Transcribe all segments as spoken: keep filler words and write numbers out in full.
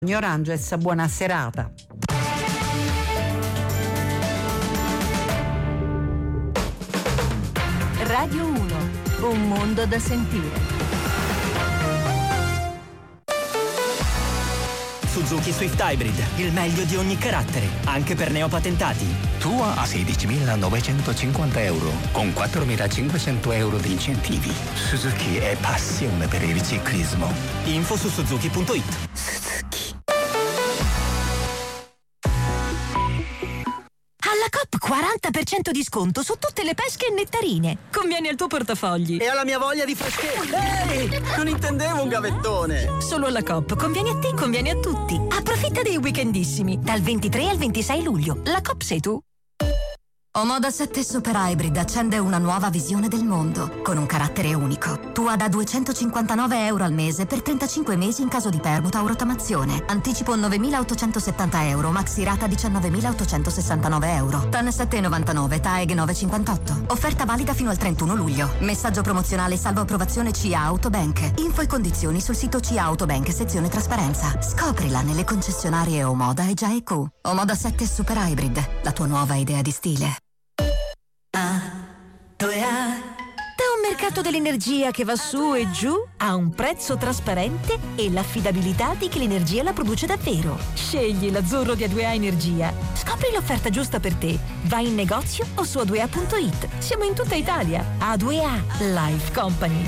Oranges, buona serata. Radio uno, un mondo da sentire. Suzuki Swift Hybrid, il meglio di ogni carattere, anche per neopatentati. Tua a sedicimilanovecentocinquanta euro, con quattromilacinquecento euro di incentivi. Suzuki è passione per il ciclismo. Info su suzuki punto it. Suzuki. Alla Coop quaranta per cento di sconto su tutte le pesche e nettarine. Conviene al tuo portafogli. E alla mia voglia di freschezza. Ehi, non intendevo un gavettone. Solo alla Coop. Conviene a te, conviene a tutti. Approfitta dei weekendissimi. Dal ventitré al ventisei luglio. La Coop sei tu. Omoda sette Super Hybrid accende una nuova visione del mondo, con un carattere unico. Tua da duecentocinquantanove euro al mese per trentacinque mesi in caso di permuta o rottamazione. Anticipo novemilaottocentosettanta euro, maxi rata diciannovemilaottocentosessantanove euro. T A N sette virgola novantanove, T A E G nove virgola cinquantotto. Offerta valida fino al trentuno luglio. Messaggio promozionale salvo approvazione C A Autobank. Info e condizioni sul sito C A Autobank, sezione trasparenza. Scoprila nelle concessionarie Omoda e G A E Q. Omoda sette Super Hybrid, la tua nuova idea di stile. Da un mercato dell'energia che va su e giù a un prezzo trasparente e l'affidabilità di chi l'energia la produce davvero. Scegli l'azzurro di A due A Energia. Scopri l'offerta giusta per te. Vai in negozio o su a due a punto it. Siamo in tutta Italia. A due A Life Company.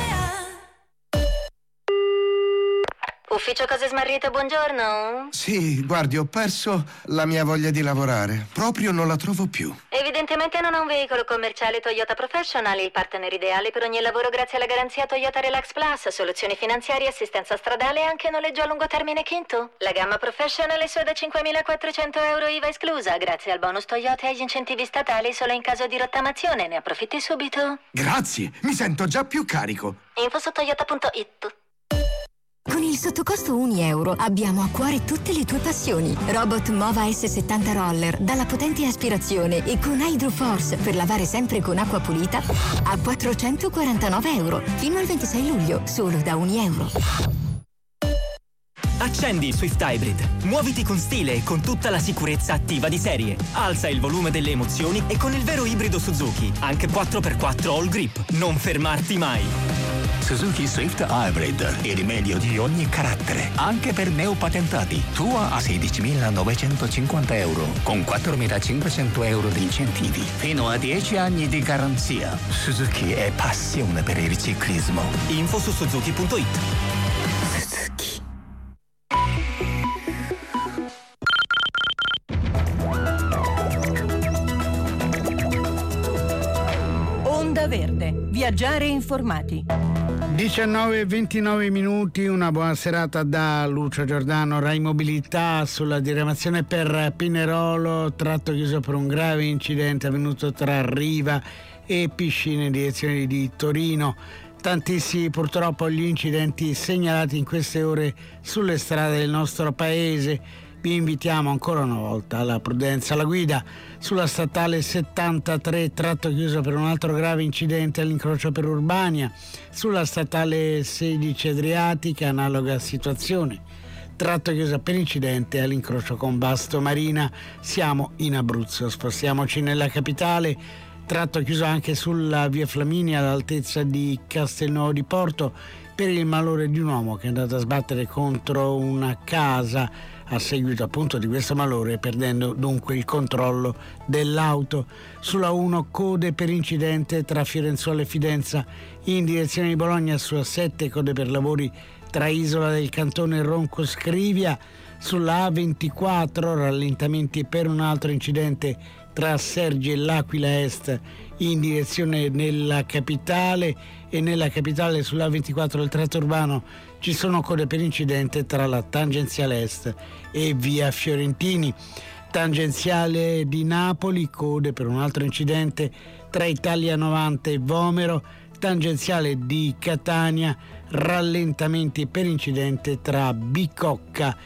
Ufficio Cose Smarrite, buongiorno. Sì, guardi, ho perso la mia voglia di lavorare. Proprio non la trovo più. Evidentemente non ha un veicolo commerciale Toyota Professional, il partner ideale per ogni lavoro grazie alla garanzia Toyota Relax Plus, soluzioni finanziarie, assistenza stradale e anche noleggio a lungo termine Kinto. La gamma Professional è solo da cinquemilaquattrocento euro I V A esclusa, grazie al bonus Toyota e agli incentivi statali solo in caso di rottamazione. Ne approfitti subito. Grazie, mi sento già più carico. Info su toyota punto it. Con il sottocosto un euro abbiamo a cuore tutte le tue passioni. Robot Mova S settanta Roller dalla potente aspirazione e con Hydroforce per lavare sempre con acqua pulita a quattrocentoquarantanove euro fino al ventisei luglio, solo da un euro. Accendi il Swift Hybrid. Muoviti con stile e con tutta la sicurezza attiva di serie. Alza il volume delle emozioni e con il vero ibrido Suzuki, anche quattro per quattro All Grip. Non fermarti mai. Suzuki Swift Hybrid, il meglio di ogni carattere, anche per neopatentati. Tua a sedicimilanovecentocinquanta euro, con quattromilacinquecento euro di incentivi. Fino a dieci anni di garanzia. Suzuki è passione per il ciclismo. Info su suzuki punto it. Suzuki. Onda Verde. Viaggiare informati. diciannove e ventinove minuti, una buona serata da Lucio Giordano. Rai Mobilità sulla diramazione per Pinerolo, tratto chiuso per un grave incidente avvenuto tra Riva e Piscine in direzione di Torino. Tantissimi purtroppo gli incidenti segnalati in queste ore sulle strade del nostro paese. Vi invitiamo ancora una volta alla prudenza alla guida. Sulla statale settantatré, tratto chiuso per un altro grave incidente all'incrocio per Urbania. Sulla statale sedici Adriatica, analoga situazione, tratto chiuso per incidente all'incrocio con Basto Marina. Siamo in Abruzzo, spostiamoci nella capitale. Tratto chiuso anche sulla via Flaminia all'altezza di Castelnuovo di Porto per il malore di un uomo che è andato a sbattere contro una casa a seguito appunto di questo malore, perdendo dunque il controllo dell'auto. Sulla uno, code per incidente tra Fiorenzuola e Fidenza in direzione di Bologna. Sulla sette, code per lavori tra Isola del Cantone e Ronco Scrivia. Sulla A ventiquattro, rallentamenti per un altro incidente tra Sergi e l'Aquila Est in direzione nella capitale, e nella capitale sulla A ventiquattro del tratto urbano ci sono code per incidente tra la tangenziale Est e via Fiorentini. Tangenziale di Napoli, code per un altro incidente tra Italia novanta e Vomero. Tangenziale di Catania, rallentamenti per incidente tra Bicocca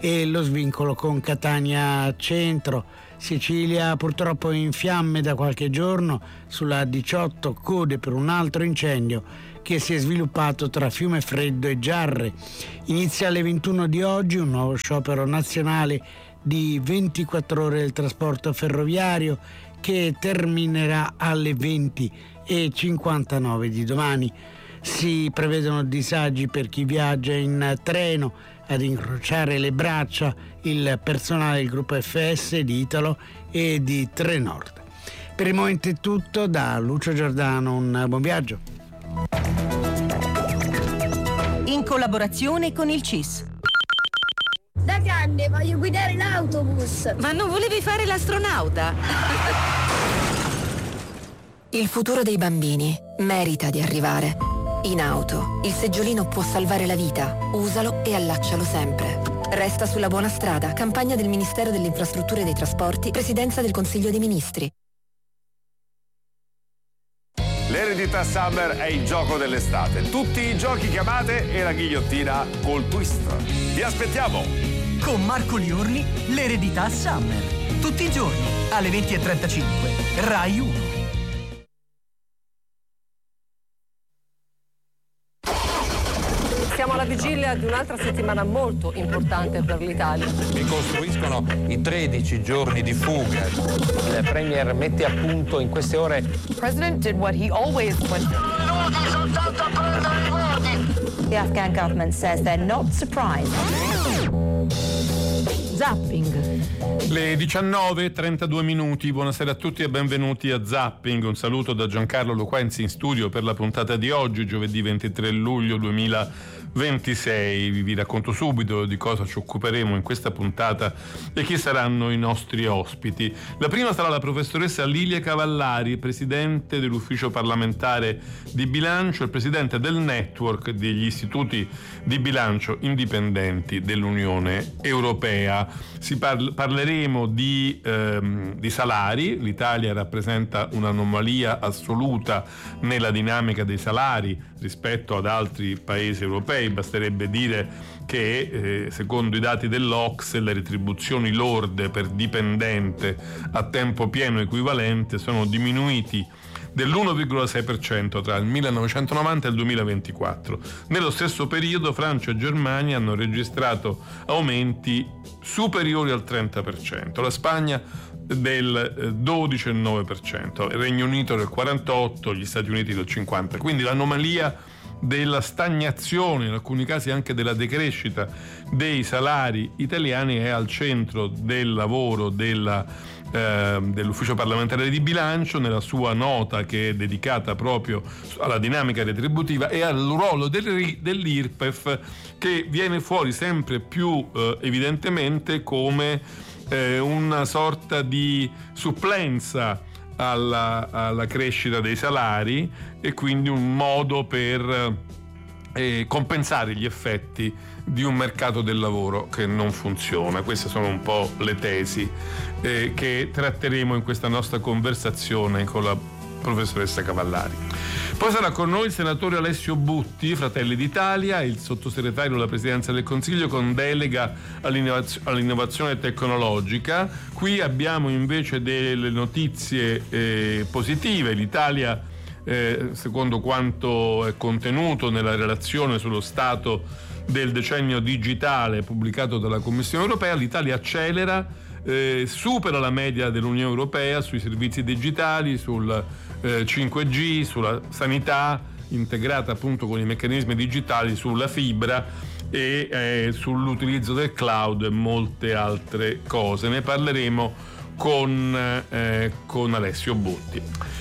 e lo svincolo con Catania Centro. Sicilia purtroppo in fiamme da qualche giorno sulla A diciotto, code per un altro incendio che si è sviluppato tra Fiumefreddo e Giarre. Inizia alle ventuno di oggi un nuovo sciopero nazionale di ventiquattro ore del trasporto ferroviario che terminerà alle venti e cinquantanove di domani. Si prevedono disagi per chi viaggia in treno. Ad incrociare le braccia il personale del gruppo F S, di Italo e di Trenord. Per il momento è tutto, da Lucio Giordano un buon viaggio. In collaborazione con il C I S. Da grande voglio guidare l'autobus. Ma non volevi fare l'astronauta? Il futuro dei bambini merita di arrivare. In auto, il seggiolino può salvare la vita. Usalo e allaccialo sempre. Resta sulla buona strada. Campagna del Ministero delle Infrastrutture e dei Trasporti, Presidenza del Consiglio dei Ministri. L'eredità Summer è il gioco dell'estate. Tutti i giochi che amate e la ghigliottina col twist. Vi aspettiamo! Con Marco Liorni, l'eredità Summer. Tutti i giorni, alle venti e trentacinque. Rai uno. Siamo alla vigilia di un'altra settimana molto importante per l'Italia. Ricostruiscono i tredici giorni di fuga. Il Premier mette a punto in queste ore. The President did what he always went. The Afghan government says they're not surprised. Zapping. Le diciannove e trentadue minuti, buonasera a tutti e benvenuti a Zapping. Un saluto da Giancarlo Loquenzi in studio per la puntata di oggi, giovedì ventitré luglio duemilaventisei. Vi racconto subito di cosa ci occuperemo in questa puntata e chi saranno i nostri ospiti. La prima sarà la professoressa Lilia Cavallari, presidente dell'Ufficio parlamentare di bilancio e presidente del network degli istituti di bilancio indipendenti dell'Unione Europea. Si parl- parleremo di, ehm, di salari. L'Italia rappresenta un'anomalia assoluta nella dinamica dei salari rispetto ad altri paesi europei. Basterebbe dire che eh, secondo i dati dell'O C S E le retribuzioni lorde per dipendente a tempo pieno equivalente sono diminuiti dell'uno virgola sei per cento tra il millenovecentonovanta e il duemilaventiquattro. Nello stesso periodo Francia e Germania hanno registrato aumenti superiori al trenta per cento, la Spagna del dodici virgola nove per cento, il Regno Unito del quarantotto per cento, gli Stati Uniti del cinquanta per cento. Quindi l'anomalia della stagnazione, in alcuni casi anche della decrescita dei salari italiani è al centro del lavoro della dell'Ufficio parlamentare di bilancio, nella sua nota che è dedicata proprio alla dinamica retributiva e al ruolo del, dell'I R P E F, che viene fuori sempre più eh, evidentemente come eh, una sorta di supplenza alla, alla crescita dei salari e quindi un modo per eh, compensare gli effetti di un mercato del lavoro che non funziona. Queste sono un po' le tesi eh, che tratteremo in questa nostra conversazione con la professoressa Cavallari. Poi sarà con noi il senatore Alessio Butti, Fratelli d'Italia, il sottosegretario alla Presidenza del Consiglio con delega all'innovaz- all'innovazione tecnologica. Qui abbiamo invece delle notizie eh, positive. L'Italia, eh, secondo quanto è contenuto nella relazione sullo stato del decennio digitale pubblicato dalla Commissione europea, l'Italia accelera, eh, supera la media dell'Unione Europea sui servizi digitali, sul eh, cinque G, sulla sanità integrata appunto con i meccanismi digitali, sulla fibra e eh, sull'utilizzo del cloud e molte altre cose. Ne parleremo con, eh, con Alessio Butti.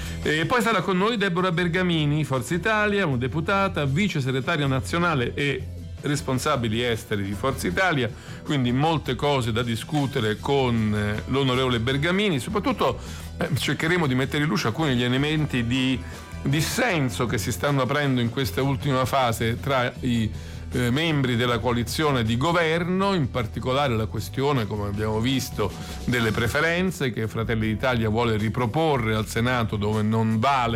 E poi sarà con noi Deborah Bergamini, Forza Italia, una deputata, vice segretaria nazionale e responsabili esteri di Forza Italia, quindi molte cose da discutere con eh, l'onorevole Bergamini. Soprattutto eh, cercheremo di mettere in luce alcuni degli elementi di dissenso che si stanno aprendo in questa ultima fase tra i eh, membri della coalizione di governo, in particolare la questione, come abbiamo visto, delle preferenze che Fratelli d'Italia vuole riproporre al Senato, dove non vale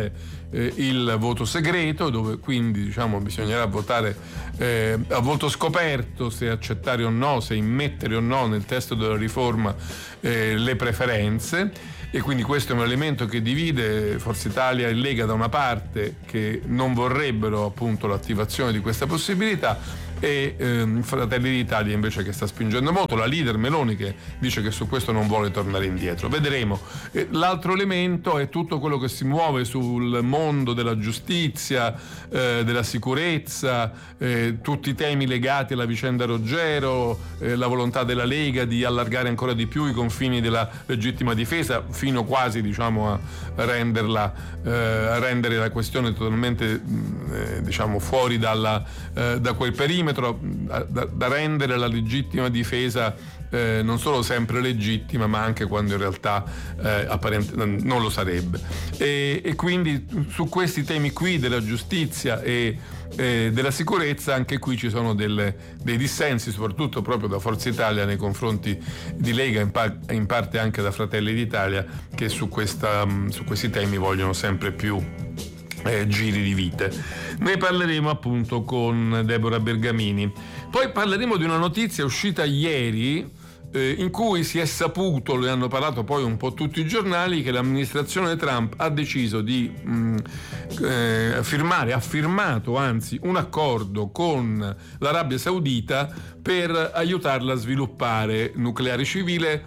eh, il voto segreto, dove quindi diciamo bisognerà votare eh, a voto scoperto se accettare o no, se immettere o no nel testo della riforma eh, le preferenze. E quindi questo è un elemento che divide Forza Italia e Lega da una parte, che non vorrebbero appunto l'attivazione di questa possibilità, e ehm, Fratelli d'Italia invece che sta spingendo molto, la leader Meloni che dice che su questo non vuole tornare indietro. Vedremo. E l'altro elemento è tutto quello che si muove sul mondo della giustizia, eh, della sicurezza, eh, tutti i temi legati alla vicenda Roggero, eh, la volontà della Lega di allargare ancora di più i confini della legittima difesa, fino quasi diciamo a renderla eh, a rendere la questione totalmente eh, diciamo fuori dalla, eh, da quel perimetro, da, da rendere la legittima difesa eh, non solo sempre legittima, ma anche quando in realtà eh, apparente, non lo sarebbe. E, e quindi su questi temi qui della giustizia e eh, della sicurezza, anche qui ci sono delle, dei dissensi, soprattutto proprio da Forza Italia nei confronti di Lega, in, par- in parte anche da Fratelli d'Italia, che su, questa, su questi temi vogliono sempre più Eh, giri di vite. Ne parleremo appunto con Deborah Bergamini. Poi parleremo di una notizia uscita ieri eh, in cui si è saputo, ne hanno parlato poi un po' tutti i giornali, che l'amministrazione Trump ha deciso di mh, eh, firmare, ha firmato anzi un accordo con l'Arabia Saudita per aiutarla a sviluppare nucleare civile,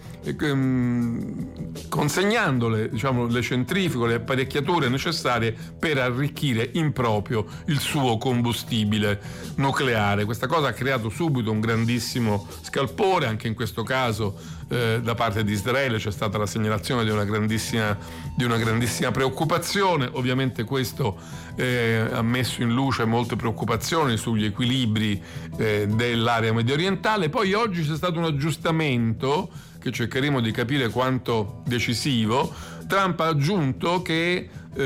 ehm, consegnandole diciamo, le centrifughe, le apparecchiature necessarie per arricchire in proprio il suo combustibile nucleare. Questa cosa ha creato subito un grandissimo scalpore, anche in questo caso eh, da parte di Israele c'è stata la segnalazione di una grandissima, di una grandissima preoccupazione. Ovviamente questo eh, ha messo in luce molte preoccupazioni sugli equilibri eh, dell'area medio orientale. Poi oggi c'è stato un aggiustamento che cercheremo di capire quanto decisivo. Trump ha aggiunto che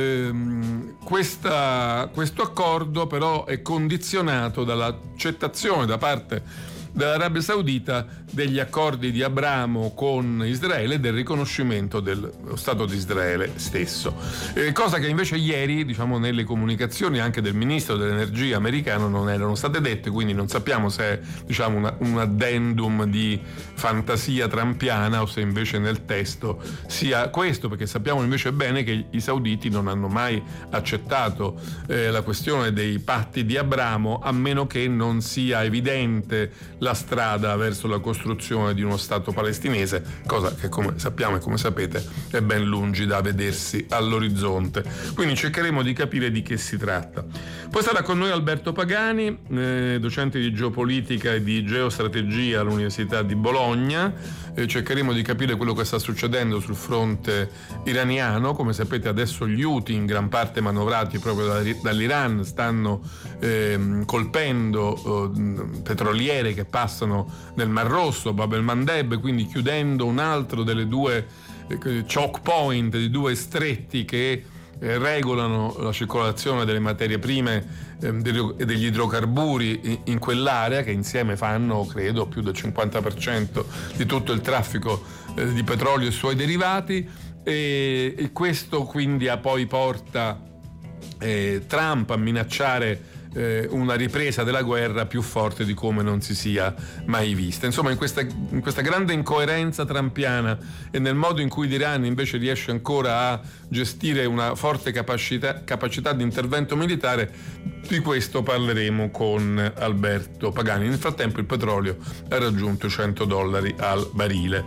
ehm, questa, questo accordo però è condizionato dall'accettazione da parte dell'Arabia Saudita degli accordi di Abramo con Israele e del riconoscimento dello Stato di Israele stesso, eh, cosa che invece ieri diciamo nelle comunicazioni anche del ministro dell'energia americano non erano state dette, quindi non sappiamo se è diciamo una, un addendum di fantasia trampiana o se invece nel testo sia questo, perché sappiamo invece bene che i sauditi non hanno mai accettato eh, la questione dei patti di Abramo, a meno che non sia evidente la strada verso la costruzione di uno Stato palestinese, cosa che come sappiamo e come sapete è ben lungi da vedersi all'orizzonte. Quindi cercheremo di capire di che si tratta. Poi sarà con noi Alberto Pagani, eh, docente di geopolitica e di geostrategia all'Università di Bologna. Eh, cercheremo di capire quello che sta succedendo sul fronte iraniano. Come sapete adesso gli Houthi, in gran parte manovrati proprio dall'Iran, stanno eh, colpendo eh, petroliere che passano nel Mar Rosso, Bab el-Mandeb, quindi chiudendo un altro delle due eh, choke point, di due stretti che eh, regolano la circolazione delle materie prime e eh, degli idrocarburi in, in quell'area, che insieme fanno credo più del cinquanta per cento di tutto il traffico eh, di petrolio e suoi derivati, e, e questo quindi a poi porta eh, Trump a minacciare una ripresa della guerra più forte di come non si sia mai vista. Insomma, in questa, in questa grande incoerenza trampiana e nel modo in cui l'Iran invece riesce ancora a gestire una forte capacità, capacità di intervento militare, di questo parleremo con Alberto Pagani. Nel frattempo il petrolio ha raggiunto cento dollari al barile.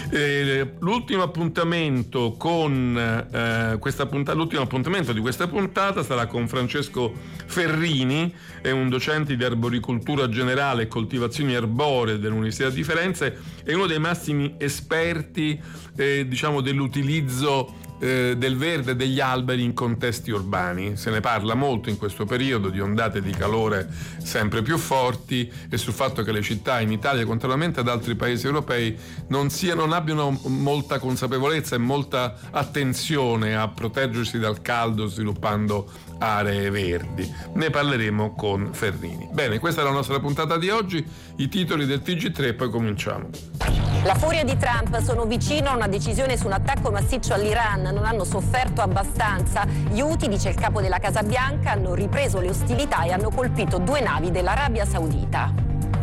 E l'ultimo appuntamento con eh, questa puntata, l'ultimo appuntamento di questa puntata sarà con Francesco Ferrini, è un docente di arboricoltura generale e coltivazioni arboree dell'Università di Firenze, è uno dei massimi esperti eh, diciamo dell'utilizzo eh, del verde e degli alberi in contesti urbani. Se ne parla molto in questo periodo di ondate di calore sempre più forti e sul fatto che le città in Italia, contrariamente ad altri paesi europei, non, sia, non abbiano molta consapevolezza e molta attenzione a proteggersi dal caldo sviluppando aree verdi. Ne parleremo con Ferrini. Bene, questa è la nostra puntata di oggi, i titoli del T G tre, poi cominciamo. La furia di Trump: sono vicino a una decisione su un attacco massiccio all'Iran, non hanno sofferto abbastanza. Gli Houthi, dice il capo della Casa Bianca, hanno ripreso le ostilità e hanno colpito due navi dell'Arabia Saudita.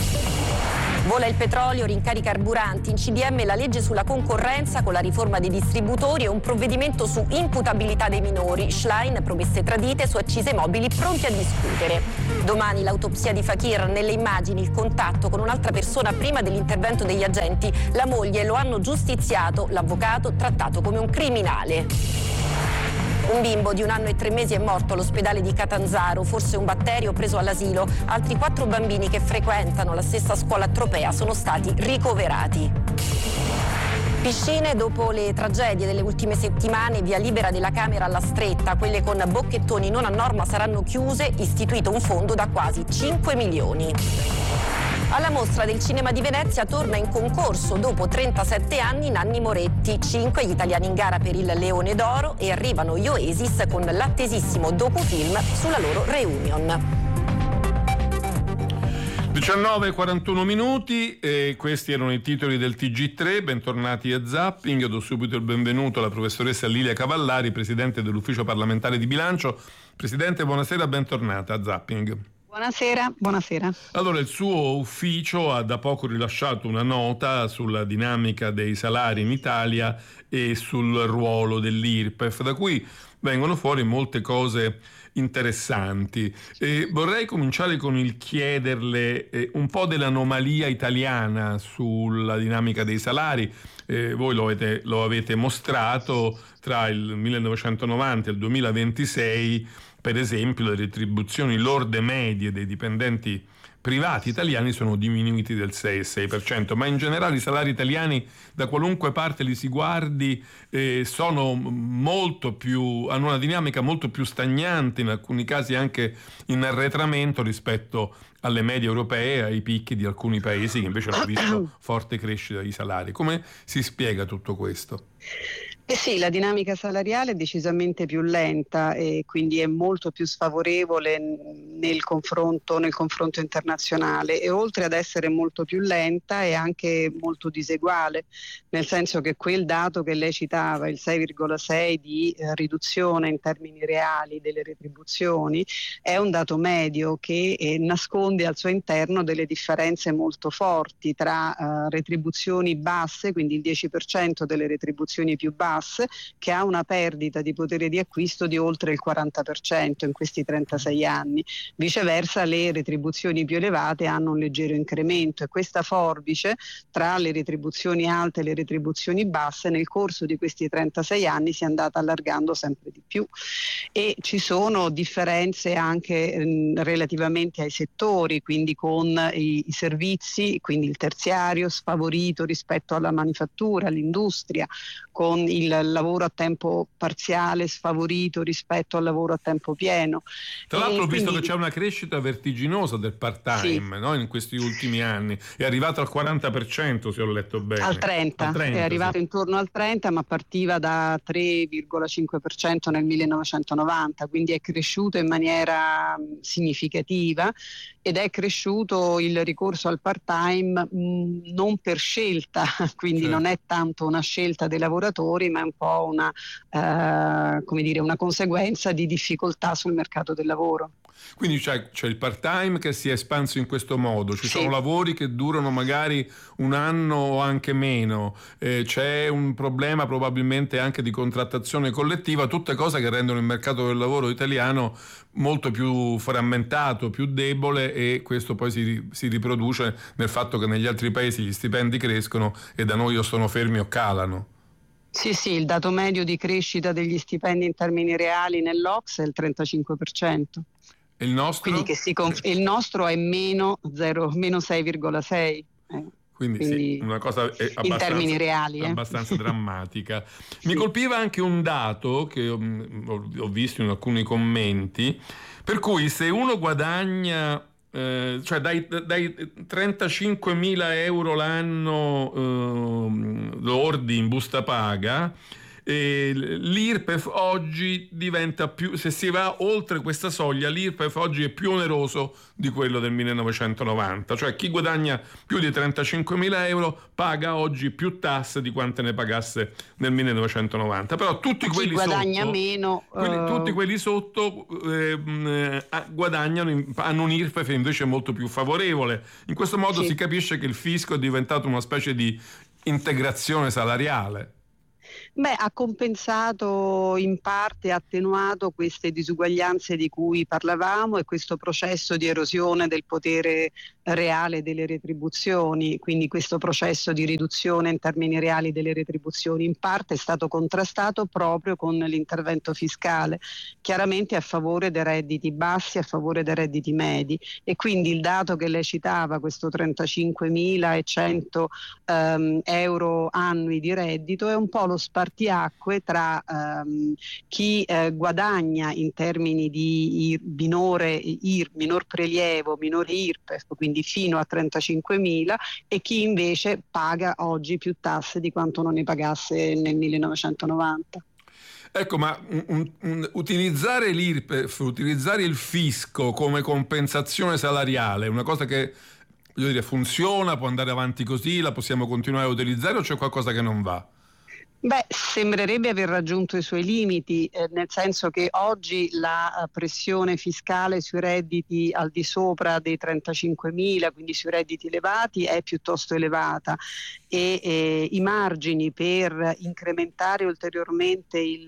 Vola il petrolio, rincari carburanti, in C D M la legge sulla concorrenza con la riforma dei distributori e un provvedimento su imputabilità dei minori. Schlein, promesse tradite su accise mobili, pronti a discutere. Domani l'autopsia di Fakir, nelle immagini il contatto con un'altra persona prima dell'intervento degli agenti. La moglie: lo hanno giustiziato, l'avvocato trattato come un criminale. Un bimbo di un anno e tre mesi è morto all'ospedale di Catanzaro, forse un batterio preso all'asilo. Altri quattro bambini che frequentano la stessa scuola a Tropea sono stati ricoverati. Piscine: dopo le tragedie delle ultime settimane, via libera della Camera alla stretta. Quelle con bocchettoni non a norma saranno chiuse, istituito un fondo da quasi cinque milioni. Alla Mostra del Cinema di Venezia torna in concorso dopo trentasette anni Nanni Moretti. Cinque gli italiani in gara per il Leone d'Oro e arrivano gli Oasis con l'attesissimo docufilm sulla loro reunion. diciannove e quarantuno minuti e questi erano i titoli del T G tre. Bentornati a Zapping. Io do subito il benvenuto alla professoressa Lilia Cavallari, presidente dell'Ufficio parlamentare di bilancio. Presidente, buonasera, bentornata a Zapping. Buonasera, buonasera. Allora, il suo ufficio ha da poco rilasciato una nota sulla dinamica dei salari in Italia e sul ruolo dell'I R P E F, da cui vengono fuori molte cose interessanti. E vorrei cominciare con il chiederle eh, un po' dell'anomalia italiana sulla dinamica dei salari. Eh, voi lo avete, lo avete mostrato tra il millenovecentonovanta e il duemilaventisei. Per esempio, le retribuzioni lorde medie dei dipendenti privati italiani sono diminuiti del sei virgola sei per cento, ma in generale i salari italiani, da qualunque parte li si guardi, eh, sono molto più, hanno una dinamica molto più stagnante, in alcuni casi anche in arretramento rispetto alle medie europee, ai picchi di alcuni paesi che invece hanno visto forte crescita dei salari. Come si spiega tutto questo? Eh sì, la dinamica salariale è decisamente più lenta e quindi è molto più sfavorevole nel confronto, nel confronto internazionale, e oltre ad essere molto più lenta è anche molto diseguale, nel senso che quel dato che lei citava, il sei virgola sei di eh, riduzione in termini reali delle retribuzioni, è un dato medio che eh, nasconde al suo interno delle differenze molto forti tra eh, retribuzioni basse, quindi il dieci per cento delle retribuzioni più basse, che ha una perdita di potere di acquisto di oltre il quaranta per cento in questi trentasei anni. Viceversa, le retribuzioni più elevate hanno un leggero incremento, e questa forbice tra le retribuzioni alte e le retribuzioni basse nel corso di questi trentasei anni si è andata allargando sempre di più, e ci sono differenze anche mh, relativamente ai settori, quindi con i, i servizi, quindi il terziario sfavorito rispetto alla manifattura, all'industria, con il il lavoro a tempo parziale sfavorito rispetto al lavoro a tempo pieno. Tra l'altro ho visto quindi... che c'è una crescita vertiginosa del part-time, sì, no? In questi ultimi anni è arrivato al quaranta per cento, se ho letto bene. Al trenta, al trenta è arrivato sì. Intorno al trenta, ma partiva da tre virgola cinque per cento nel millenovecentonovanta, quindi è cresciuto in maniera significativa, ed è cresciuto il ricorso al part-time mh, non per scelta, quindi certo. Non è tanto una scelta dei lavoratori, ma è un po' una, eh, come dire, una conseguenza di difficoltà sul mercato del lavoro. Quindi c'è, c'è il part-time che si è espanso in questo modo, ci sì. sono lavori che durano magari un anno o anche meno, eh, c'è un problema probabilmente anche di contrattazione collettiva, tutte cose che rendono il mercato del lavoro italiano molto più frammentato, più debole, e questo poi si, si riproduce nel fatto che negli altri paesi gli stipendi crescono e da noi o sono fermi o calano. Sì, sì, il dato medio di crescita degli stipendi in termini reali nell'O C S è il trentacinque per cento. Il nostro? Quindi che si conf- il nostro è meno, meno sei virgola sei. Eh. Quindi, quindi sì, una cosa è in termini reali, eh. abbastanza drammatica. Mi sì. colpiva anche un dato che ho, ho visto in alcuni commenti, per cui se uno guadagna eh, cioè dai, dai trentacinquemila euro l'anno eh, lordi in busta paga, E l'I R P E F oggi diventa più, se si va oltre questa soglia, l'I R P E F oggi è più oneroso di quello del millenovecentonovanta, cioè chi guadagna più di trentacinquemila euro paga oggi più tasse di quante ne pagasse nel millenovecentonovanta. Però tutti quelli chi guadagna sotto, meno, quelli, uh... tutti quelli sotto eh, eh, guadagnano, hanno un I R P E F invece molto più favorevole. In questo modo sì. si capisce che il fisco è diventato una specie di integrazione salariale. Beh, ha compensato in parte, attenuato queste disuguaglianze di cui parlavamo e questo processo di erosione del potere reale delle retribuzioni, quindi questo processo di riduzione in termini reali delle retribuzioni in parte è stato contrastato proprio con l'intervento fiscale, chiaramente a favore dei redditi bassi, a favore dei redditi medi, e quindi il dato che lei citava, questo trentacinquemilaecento ehm, euro annui di reddito, è un po' lo spartiacque tra ehm, chi eh, guadagna in termini di ir, minore, ir, minor prelievo, minore I R P E F, quindi fino a trentacinquemila, e chi invece paga oggi più tasse di quanto non ne pagasse nel millenovecentonovanta. Ecco, ma un, un, utilizzare l'I R P E F, utilizzare il fisco come compensazione salariale è una cosa che, voglio dire, funziona, può andare avanti così, la possiamo continuare a utilizzare, o c'è qualcosa che non va? Beh, sembrerebbe aver raggiunto i suoi limiti, eh, nel senso che oggi la uh, pressione fiscale sui redditi al di sopra dei trentacinquemila, quindi sui redditi elevati, è piuttosto elevata, e eh, i margini per incrementare ulteriormente il,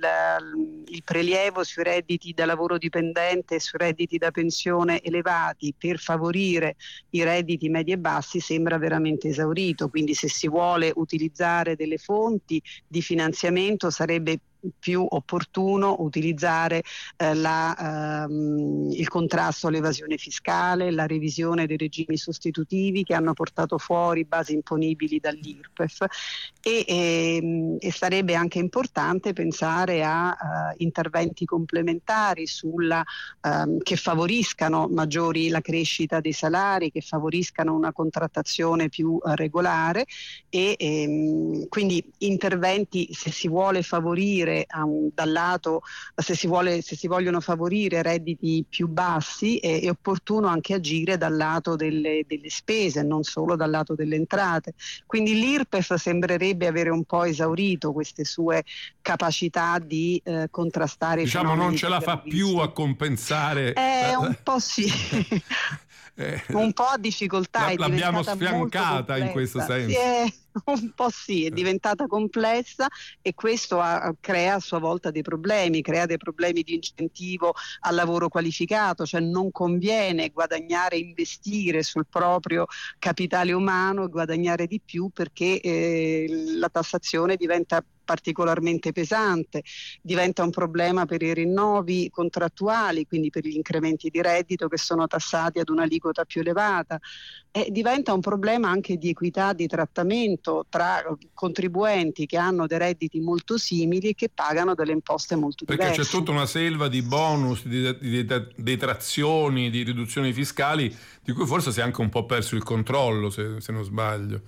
il prelievo sui redditi da lavoro dipendente e sui redditi da pensione elevati per favorire i redditi medi e bassi sembra veramente esaurito. Quindi se si vuole utilizzare delle fonti di finanziamento sarebbe più opportuno utilizzare eh, la, ehm, il contrasto all'evasione fiscale, la revisione dei regimi sostitutivi che hanno portato fuori basi imponibili dall'I R P E F, e, e, e sarebbe anche importante pensare a uh, interventi complementari sulla, um, che favoriscano maggiori la crescita dei salari, che favoriscano una contrattazione più uh, regolare, e, e quindi interventi, se si vuole favorire a un, dal lato, se si vuole, se si vogliono favorire redditi più bassi, è, è opportuno anche agire dal lato delle, delle spese, non solo dal lato delle entrate. Quindi l'I R P E F sembrerebbe avere un po' esaurito queste sue capacità di eh, contrastare, diciamo, non ce la fa più a compensare. Eh, un po' sì. Eh, un po' a difficoltà, la, l'abbiamo sfiancata in questo senso. Sì, è, un po' sì, è diventata complessa, e questo ha, crea a sua volta dei problemi, crea dei problemi di incentivo al lavoro qualificato, cioè non conviene guadagnare e investire sul proprio capitale umano e guadagnare di più, perché eh, la tassazione diventa particolarmente pesante, diventa un problema per i rinnovi contrattuali, quindi per gli incrementi di reddito che sono tassati ad un'aliquota più elevata, e diventa un problema anche di equità di trattamento tra contribuenti che hanno dei redditi molto simili e che pagano delle imposte molto diverse. Perché c'è tutta una selva di bonus, di, di, di detrazioni, di riduzioni fiscali, di cui forse si è anche un po' perso il controllo, se, se non sbaglio.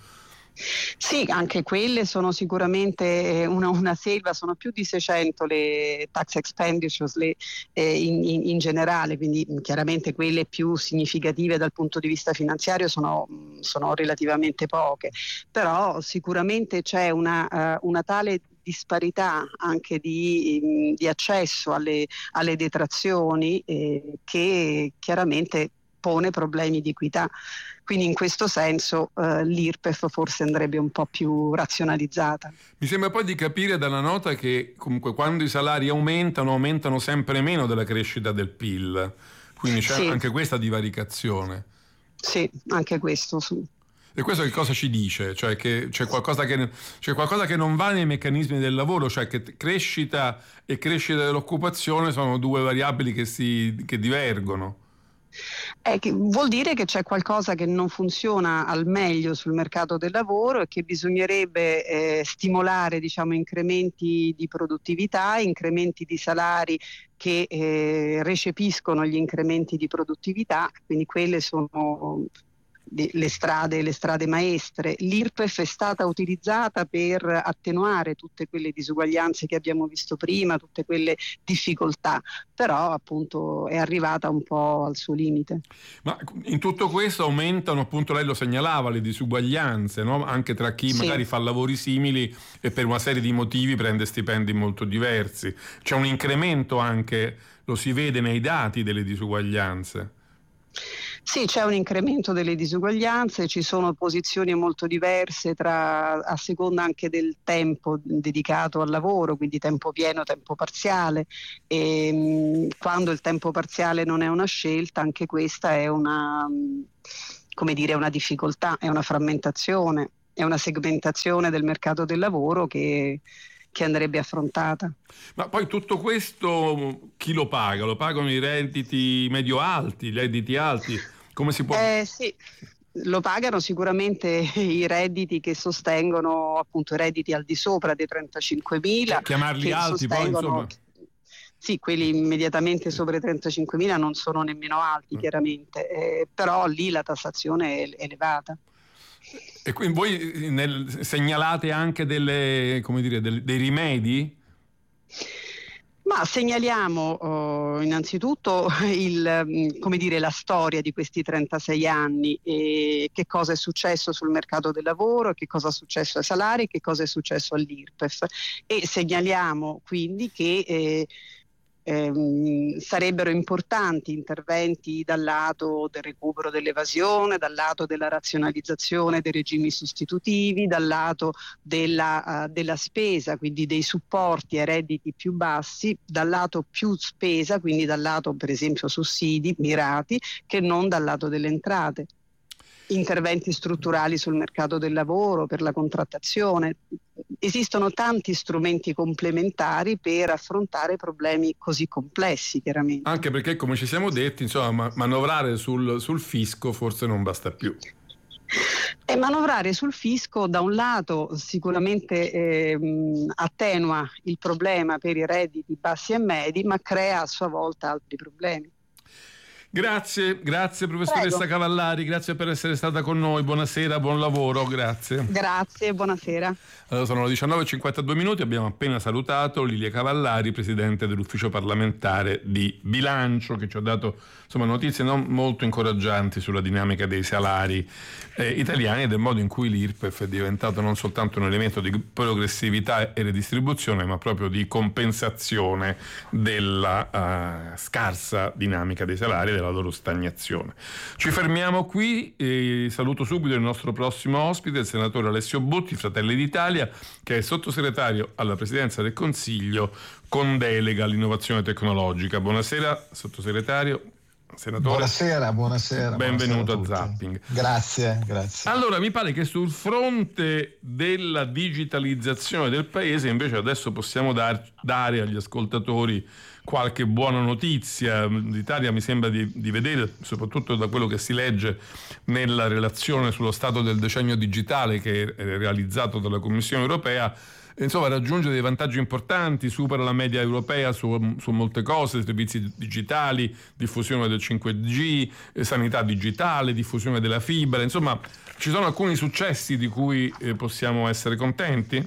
Sì, anche quelle sono sicuramente una, una selva, sono più di seicento le tax expenditures le, eh, in, in, in generale, quindi chiaramente quelle più significative dal punto di vista finanziario sono, sono relativamente poche, però sicuramente c'è una, uh, una tale disparità anche di, di accesso alle, alle detrazioni eh, che chiaramente pone problemi di equità. Quindi in questo senso eh, l'I R P E F forse andrebbe un po' più razionalizzata. Mi sembra poi di capire dalla nota che comunque quando i salari aumentano, aumentano sempre meno della crescita del P I L. Quindi c'è sì. anche questa divaricazione. Sì, anche questo, sì. E questo che cosa ci dice? Cioè che c'è qualcosa che, c'è qualcosa che non va nei meccanismi del lavoro, cioè che crescita e crescita dell'occupazione sono due variabili che, si, che divergono. Eh, che vuol dire che c'è qualcosa che non funziona al meglio sul mercato del lavoro e che bisognerebbe eh, stimolare, diciamo, incrementi di produttività, incrementi di salari che eh, recepiscono gli incrementi di produttività, quindi quelle sono le strade, le strade maestre. L'I R P E F è stata utilizzata per attenuare tutte quelle disuguaglianze che abbiamo visto prima, tutte quelle difficoltà, però appunto è arrivata un po' al suo limite. Ma in tutto questo aumentano, appunto lei lo segnalava, le disuguaglianze, no? Anche tra chi Sì. magari fa lavori simili e per una serie di motivi prende stipendi molto diversi. C'è un incremento anche, lo si vede nei dati, delle disuguaglianze. Sì, c'è un incremento delle disuguaglianze, ci sono posizioni molto diverse tra, a seconda anche del tempo dedicato al lavoro, quindi tempo pieno, tempo parziale, e mh, quando il tempo parziale non è una scelta, anche questa è una, mh, come dire, una difficoltà, è una frammentazione, è una segmentazione del mercato del lavoro che che andrebbe affrontata. Ma poi tutto questo chi lo paga? Lo pagano i redditi medio-alti, gli redditi alti? Come si può... Eh sì, lo pagano sicuramente i redditi che sostengono, appunto, i redditi al di sopra dei trentacinquemila. Chiamarli che alti poi, insomma... Sì, quelli immediatamente sopra i trentacinquemila non sono nemmeno alti, mm. chiaramente, eh, però lì la tassazione è elevata. E quindi voi nel, segnalate anche delle, come dire, del, dei rimedi? Ma segnaliamo uh, innanzitutto il, come dire, la storia di questi trentasei anni, e che cosa è successo sul mercato del lavoro, che cosa è successo ai salari, che cosa è successo all'I R P E F, e segnaliamo quindi che eh, ehm, sarebbero importanti interventi dal lato del recupero dell'evasione, dal lato della razionalizzazione dei regimi sostitutivi, dal lato della, uh, della spesa, quindi dei supporti ai redditi più bassi, dal lato più spesa, quindi dal lato per esempio sussidi mirati, che non dal lato delle entrate. Interventi strutturali sul mercato del lavoro, per la contrattazione. Esistono tanti strumenti complementari per affrontare problemi così complessi, chiaramente. Anche perché, come ci siamo detti, insomma, manovrare sul, sul fisco forse non basta più. E manovrare sul fisco da un lato sicuramente eh, attenua il problema per i redditi bassi e medi, ma crea a sua volta altri problemi. Grazie, grazie professoressa Prego. Cavallari, grazie per essere stata con noi, buonasera, buon lavoro, grazie. Grazie, buonasera. Allora, sono le diciannove e cinquantadue minuti, abbiamo appena salutato Lilia Cavallari, presidente dell'ufficio parlamentare di bilancio, che ci ha dato insomma notizie non molto incoraggianti sulla dinamica dei salari eh, italiani e del modo in cui l'I R P E F è diventato non soltanto un elemento di progressività e redistribuzione, ma proprio di compensazione della uh, scarsa dinamica dei salari e della loro stagnazione. Ci fermiamo qui e saluto subito il nostro prossimo ospite, il senatore Alessio Butti, Fratelli d'Italia, che è sottosegretario alla Presidenza del Consiglio con delega all'innovazione tecnologica. Buonasera sottosegretario. Senatore. Buonasera, buonasera. Benvenuto buonasera a, a Zapping. Grazie, grazie. Allora, mi pare che sul fronte della digitalizzazione del paese invece adesso possiamo dar, dare agli ascoltatori qualche buona notizia. L'Italia mi sembra di, di vedere, soprattutto da quello che si legge nella relazione sullo stato del decennio digitale che è realizzato dalla Commissione europea, insomma raggiunge dei vantaggi importanti, supera la media europea su, su molte cose, servizi digitali, diffusione del cinque G, eh, sanità digitale, diffusione della fibra, insomma ci sono alcuni successi di cui eh, possiamo essere contenti?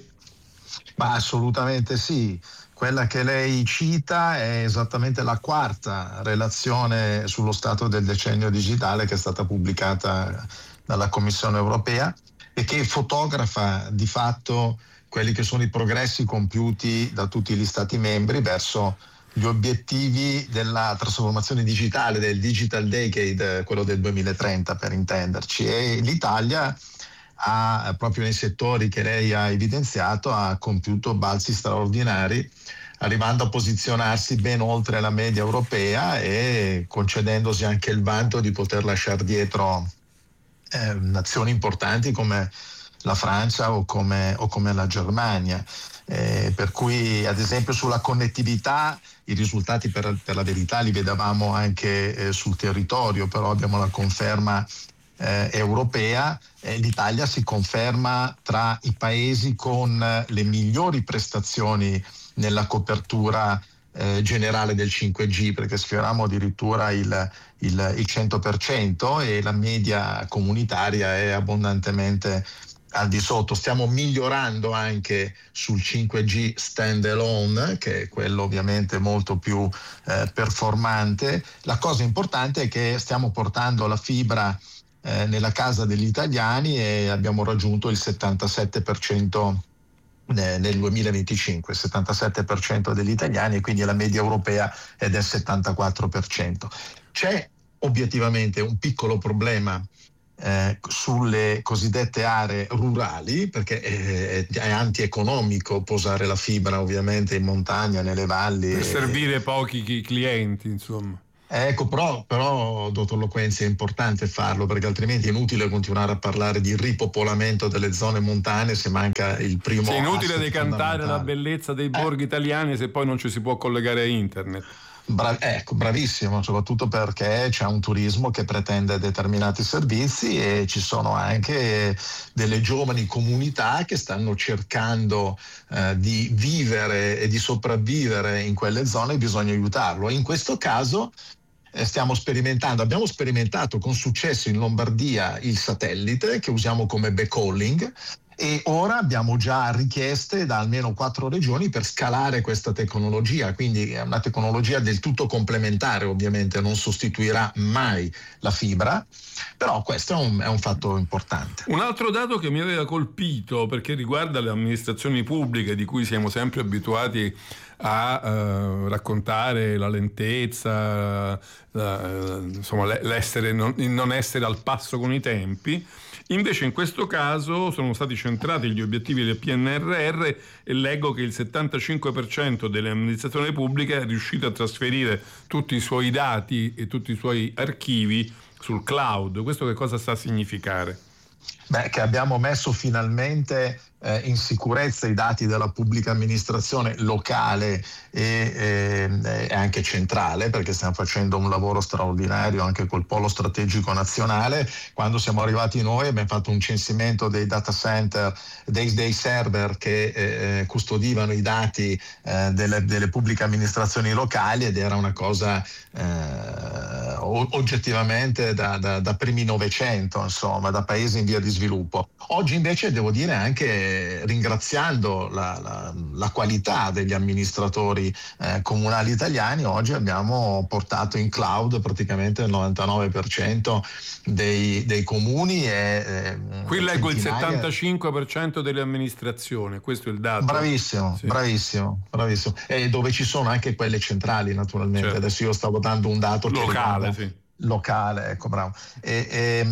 Ma assolutamente sì. Quella che lei cita è esattamente la quarta relazione sullo stato del decennio digitale che è stata pubblicata dalla Commissione europea e che fotografa di fatto quelli che sono i progressi compiuti da tutti gli Stati membri verso gli obiettivi della trasformazione digitale, del Digital Decade, quello del duemilatrenta per intenderci. E l'Italia ha, proprio nei settori che lei ha evidenziato, ha compiuto balzi straordinari, arrivando a posizionarsi ben oltre la media europea e concedendosi anche il vanto di poter lasciare dietro eh, nazioni importanti come la Francia o come, o come la Germania, eh, per cui ad esempio sulla connettività i risultati per, per la verità li vedevamo anche eh, sul territorio, però abbiamo la conferma eh, europea, eh, l'Italia si conferma tra i paesi con le migliori prestazioni nella copertura eh, generale del cinque G, perché sfioriamo addirittura il, il, il cento per cento e la media comunitaria è abbondantemente al di sotto. Stiamo migliorando anche sul cinque G standalone, che è quello ovviamente molto più eh, performante. La cosa importante è che stiamo portando la fibra eh, nella casa degli italiani e abbiamo raggiunto il settantasette per cento nel duemilaventicinque, il settantasette per cento degli italiani, e quindi la media europea è del settantaquattro per cento. C'è obiettivamente un piccolo problema Eh, sulle cosiddette aree rurali, perché è, è antieconomico posare la fibra ovviamente in montagna, nelle valli. Per e, servire pochi chi- clienti, insomma. Ecco, però, però, dottor Loquenzi, è importante farlo, perché altrimenti è inutile continuare a parlare di ripopolamento delle zone montane se manca il primo. Sì, è inutile asset decantare la bellezza dei borghi eh. italiani se poi non ci si può collegare a internet. Bra- ecco, bravissimo, soprattutto perché c'è un turismo che pretende determinati servizi e ci sono anche delle giovani comunità che stanno cercando eh, di vivere e di sopravvivere in quelle zone, e bisogna aiutarlo. In questo caso eh, stiamo sperimentando, abbiamo sperimentato con successo in Lombardia il satellite che usiamo come backhauling, e ora abbiamo già richieste da almeno quattro regioni per scalare questa tecnologia, quindi è una tecnologia del tutto complementare, ovviamente non sostituirà mai la fibra, però questo è un, è un fatto importante. Un altro dato che mi aveva colpito, perché riguarda le amministrazioni pubbliche di cui siamo sempre abituati a uh, raccontare la lentezza, uh, insomma l'essere, non, non essere al passo con i tempi. Invece in questo caso sono stati centrati gli obiettivi del P N R R e leggo che il settantacinque per cento delle amministrazioni pubbliche è riuscito a trasferire tutti i suoi dati e tutti i suoi archivi sul cloud. Questo che cosa sta a significare? Beh, che abbiamo messo finalmente eh, in sicurezza i dati della pubblica amministrazione locale e, e, e anche centrale, perché stiamo facendo un lavoro straordinario anche col polo strategico nazionale. Quando siamo arrivati noi abbiamo fatto un censimento dei data center, dei, dei server che eh, custodivano i dati eh, delle, delle pubbliche amministrazioni locali, ed era una cosa eh, oggettivamente da, da, da primi novecento, insomma, da paesi in via di sviluppo. Oggi invece devo dire, anche ringraziando la, la, la qualità degli amministratori eh, comunali italiani, oggi abbiamo portato in cloud praticamente il novantanove per cento dei, dei comuni. E, eh, qui leggo il settantacinque per cento delle amministrazioni, questo è il dato. Bravissimo, sì. bravissimo, bravissimo. E dove ci sono anche quelle centrali, naturalmente. Certo. Adesso io stavo dando un dato locale, che sì. locale, ecco, bravo. E,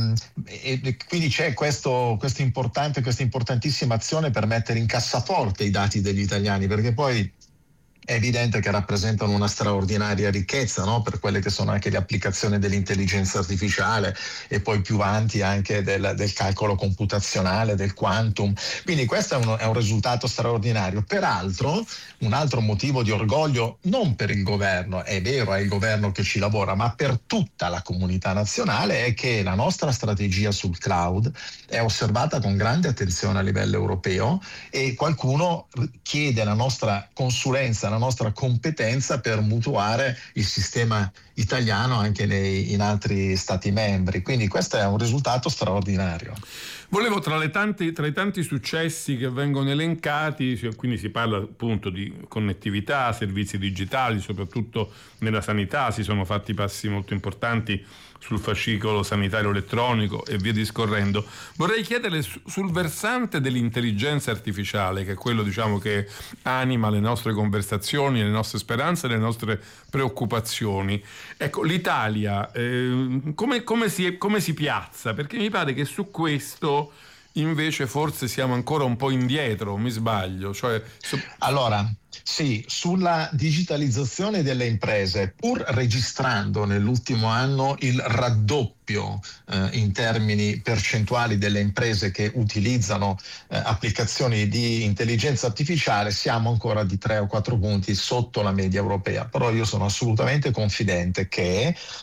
e, e quindi c'è questo, questo importante, questa importantissima azione per mettere in cassaforte i dati degli italiani, perché poi è evidente che rappresentano una straordinaria ricchezza, no? Per quelle che sono anche le applicazioni dell'intelligenza artificiale e poi più avanti anche del, del calcolo computazionale, del quantum. Quindi questo è un, è un risultato straordinario. Peraltro, un altro motivo di orgoglio non per il governo, è vero, è il governo che ci lavora, ma per tutta la comunità nazionale, è che la nostra strategia sul cloud è osservata con grande attenzione a livello europeo, e qualcuno chiede la nostra consulenza, la nostra competenza per mutuare il sistema italiano anche nei, in altri stati membri. Quindi questo è un risultato straordinario. Volevo, tra, le tanti, tra i tanti successi che vengono elencati, quindi si parla appunto di connettività, servizi digitali, soprattutto nella sanità si sono fatti passi molto importanti sul fascicolo sanitario elettronico e via discorrendo. Vorrei chiederle sul versante dell'intelligenza artificiale, che è quello, diciamo, che anima le nostre conversazioni, le nostre speranze, le nostre preoccupazioni. Ecco, l'Italia eh, come, come, si, come si piazza? Perché mi pare che su questo invece forse siamo ancora un po' indietro, mi sbaglio? Cioè, su... Allora, sì, sulla digitalizzazione delle imprese, pur registrando nell'ultimo anno il raddoppio eh, in termini percentuali delle imprese che utilizzano eh, applicazioni di intelligenza artificiale, siamo ancora di tre o quattro punti sotto la media europea. Però io sono assolutamente confidente che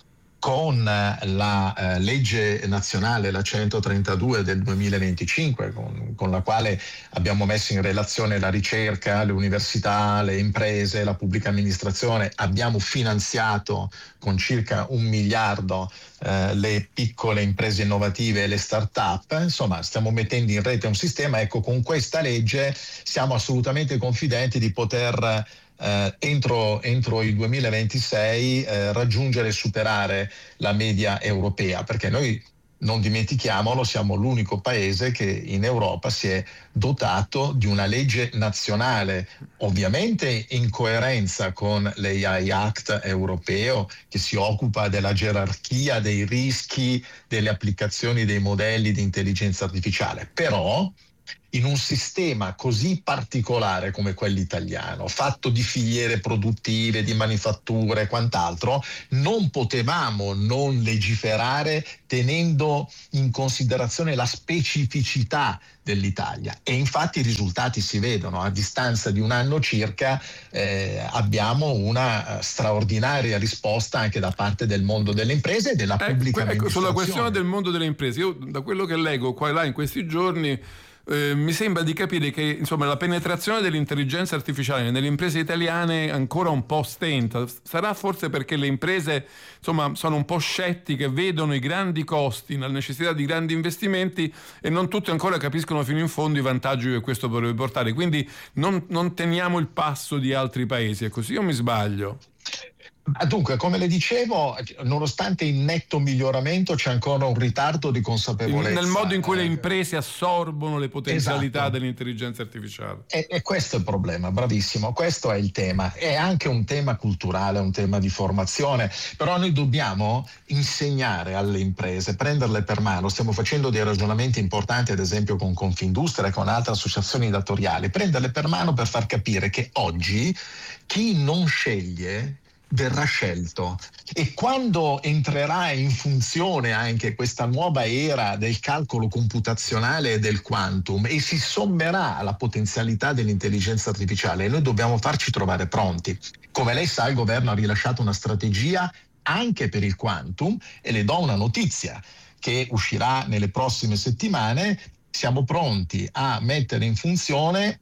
con la eh, legge nazionale, la centotrentadue del duemilaventicinque, con, con la quale abbiamo messo in relazione la ricerca, le università, le imprese, la pubblica amministrazione, abbiamo finanziato con circa un miliardo eh, le piccole imprese innovative e le start-up. Insomma, stiamo mettendo in rete un sistema. Ecco, con questa legge siamo assolutamente confidenti di poter Eh, entro, entro il duemilaventisei eh, raggiungere e superare la media europea, perché noi, non dimentichiamolo, siamo l'unico paese che in Europa si è dotato di una legge nazionale, ovviamente in coerenza con l'A I Act europeo, che si occupa della gerarchia dei rischi delle applicazioni dei modelli di intelligenza artificiale, però in un sistema così particolare come quello italiano, fatto di filiere produttive, di manifatture e quant'altro, non potevamo non legiferare tenendo in considerazione la specificità dell'Italia. E infatti i risultati si vedono. A distanza di un anno circa eh, abbiamo una straordinaria risposta anche da parte del mondo delle imprese e della pubblica ecco, amministrazione. Ecco, sulla questione del mondo delle imprese, io da quello che leggo qua e là in questi giorni, Eh, mi sembra di capire che insomma la penetrazione dell'intelligenza artificiale nelle imprese italiane è ancora un po' stenta. Sarà forse perché le imprese insomma sono un po' scettiche, vedono i grandi costi, la necessità di grandi investimenti e non tutti ancora capiscono fino in fondo i vantaggi che questo potrebbe portare. Quindi non, non teniamo il passo di altri paesi. È così o mi sbaglio? Dunque, come le dicevo, nonostante il netto miglioramento c'è ancora un ritardo di consapevolezza. Nel modo in cui le imprese assorbono le potenzialità esatto. dell'intelligenza artificiale. E, e questo è il problema, bravissimo, questo è il tema. È anche un tema culturale, un tema di formazione, però noi dobbiamo insegnare alle imprese, prenderle per mano. Stiamo facendo dei ragionamenti importanti, ad esempio con Confindustria e con altre associazioni datoriali, prenderle per mano per far capire che oggi chi non sceglie verrà scelto, e quando entrerà in funzione anche questa nuova era del calcolo computazionale e del quantum e si sommerà alla potenzialità dell'intelligenza artificiale, noi dobbiamo farci trovare pronti. Come lei sa, il governo ha rilasciato una strategia anche per il quantum e le do una notizia che uscirà nelle prossime settimane. Siamo pronti a mettere in funzione,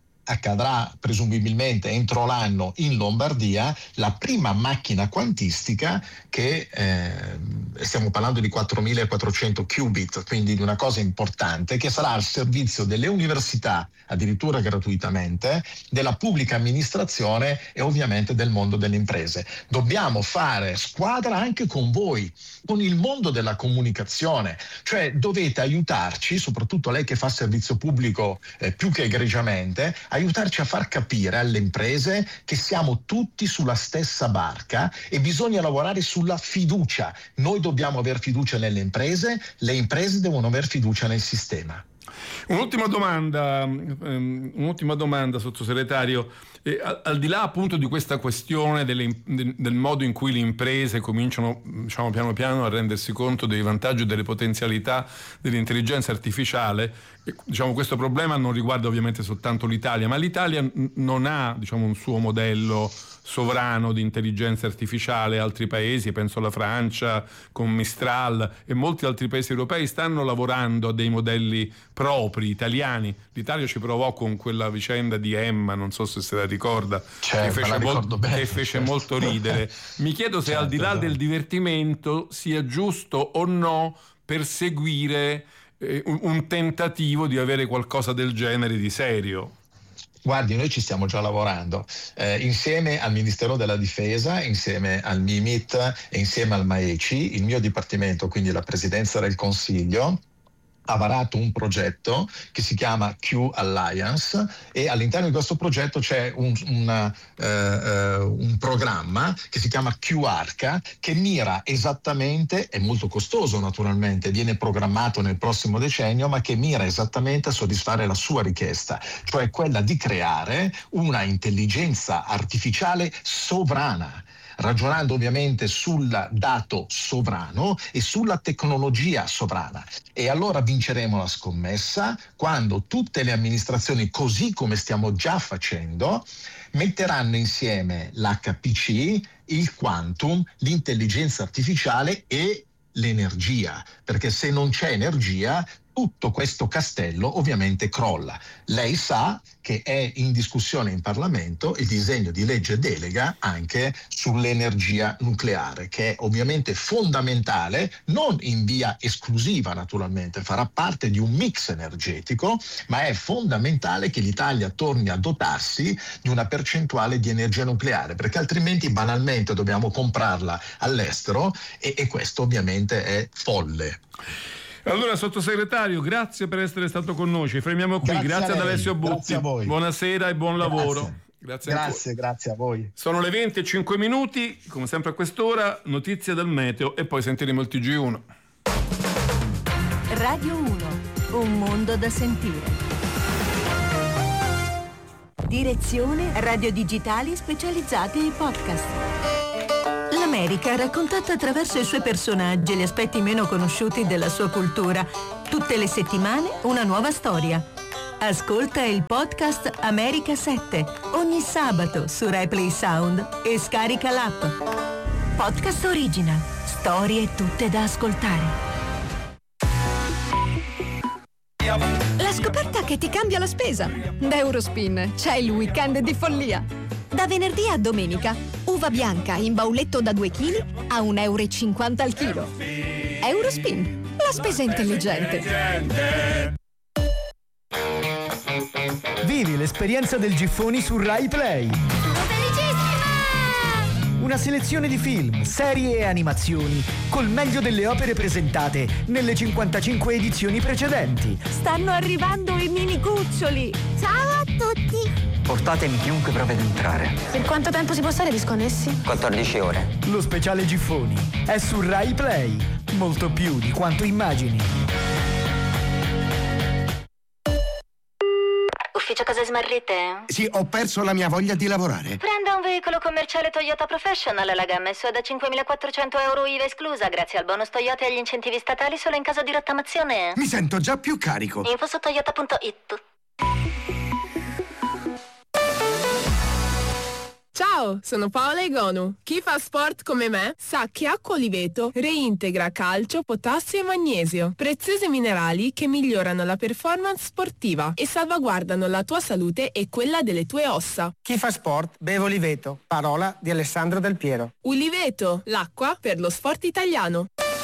accadrà presumibilmente entro l'anno in Lombardia, la prima macchina quantistica che eh, stiamo parlando di quattromilaquattrocento qubit, quindi di una cosa importante, che sarà al servizio delle università, addirittura gratuitamente, della pubblica amministrazione e ovviamente del mondo delle imprese. Dobbiamo fare squadra anche con voi, con il mondo della comunicazione, cioè dovete aiutarci, soprattutto lei che fa servizio pubblico eh, più che egregiamente, aiutarci a far capire alle imprese che siamo tutti sulla stessa barca e bisogna lavorare sulla fiducia. Noi dobbiamo aver fiducia nelle imprese, le imprese devono aver fiducia nel sistema. Un'ultima domanda, um, un'ultima domanda, sottosegretario. Eh, al, al di là appunto di questa questione delle, de, del modo in cui le imprese cominciano, diciamo, piano piano a rendersi conto dei vantaggi e delle potenzialità dell'intelligenza artificiale, eh, diciamo, questo problema non riguarda ovviamente soltanto l'Italia, ma l'Italia n- non ha, diciamo, un suo modello sovrano di intelligenza artificiale. Altri paesi, penso alla Francia con Mistral e molti altri paesi europei, stanno lavorando a dei modelli propri italiani. L'Italia ci provò con quella vicenda di Emma, non so se se la ricorda, certo, che fece, molto, che fece certo. molto ridere. Mi chiedo se certo, al di là del divertimento sia giusto o no perseguire eh, un, un tentativo di avere qualcosa del genere di serio. Guardi, noi ci stiamo già lavorando eh, insieme al Ministero della Difesa, insieme al MIMIT e insieme al MAECI. Il mio dipartimento, quindi la Presidenza del Consiglio, ha varato un progetto che si chiama Q Alliance e all'interno di questo progetto c'è un, una, eh, un programma che si chiama Q Arca, che mira esattamente, è molto costoso naturalmente, viene programmato nel prossimo decennio, ma che mira esattamente a soddisfare la sua richiesta, cioè quella di creare una intelligenza artificiale sovrana. ragionando ovviamente sul dato sovrano e sulla tecnologia sovrana. E allora vinceremo la scommessa quando tutte le amministrazioni, così come stiamo già facendo, metteranno insieme l'H P C, il quantum, l'intelligenza artificiale e l'energia, perché se non c'è energia tutto questo castello ovviamente crolla. Lei sa che è in discussione in Parlamento il disegno di legge delega anche sull'energia nucleare, che è ovviamente fondamentale, non in via esclusiva naturalmente, farà parte di un mix energetico, ma è fondamentale che l'Italia torni a dotarsi di una percentuale di energia nucleare, perché altrimenti banalmente dobbiamo comprarla all'estero e, e questo ovviamente è folle. Allora, sottosegretario, grazie per essere stato con noi. Ci fermiamo qui. Grazie, grazie ad Alessio Butti. Grazie a voi. Buonasera e buon grazie. lavoro. Grazie, grazie, grazie a voi. Sono le venti e cinque minuti, come sempre a quest'ora, notizie dal meteo e poi sentiremo il T G uno. Radio uno, un mondo da sentire. Direzione Radio Digitali specializzati in podcast. L'America raccontata attraverso i suoi personaggi e gli aspetti meno conosciuti della sua cultura. Tutte le settimane una nuova storia. Ascolta il podcast America sette ogni sabato su RaiPlay Sound e scarica l'app. Podcast Original. Storie tutte da ascoltare. La scoperta che ti cambia la spesa. Da Eurospin c'è il weekend di follia. Da venerdì a domenica, uva bianca in bauletto da due chili a un euro e cinquanta al chilo. Eurospin, la spesa intelligente. Vivi l'esperienza del Giffoni su RaiPlay. Una selezione di film, serie e animazioni col meglio delle opere presentate nelle cinquantacinque edizioni precedenti. Stanno arrivando i mini cuccioli. Ciao a tutti. Portatemi chiunque provi ad entrare. Per quanto tempo si può stare disconnessi? quattordici ore. Lo speciale Giffoni è su RaiPlay. Molto più di quanto immagini. Ufficio cose smarrite? Sì, ho perso la mia voglia di lavorare. Prenda un veicolo commerciale Toyota Professional. La gamma è sua da cinquemilaquattrocento euro I V A esclusa, grazie al bonus Toyota e agli incentivi statali solo in caso di rottamazione. Mi sento già più carico. Info su toyota punto it. Ciao, sono Paola Egonu. Chi fa sport come me sa che Acqua Oliveto reintegra calcio, potassio e magnesio, preziosi minerali che migliorano la performance sportiva e salvaguardano la tua salute e quella delle tue ossa. Chi fa sport beve Oliveto, parola di Alessandro Del Piero. Oliveto, l'acqua per lo sport italiano.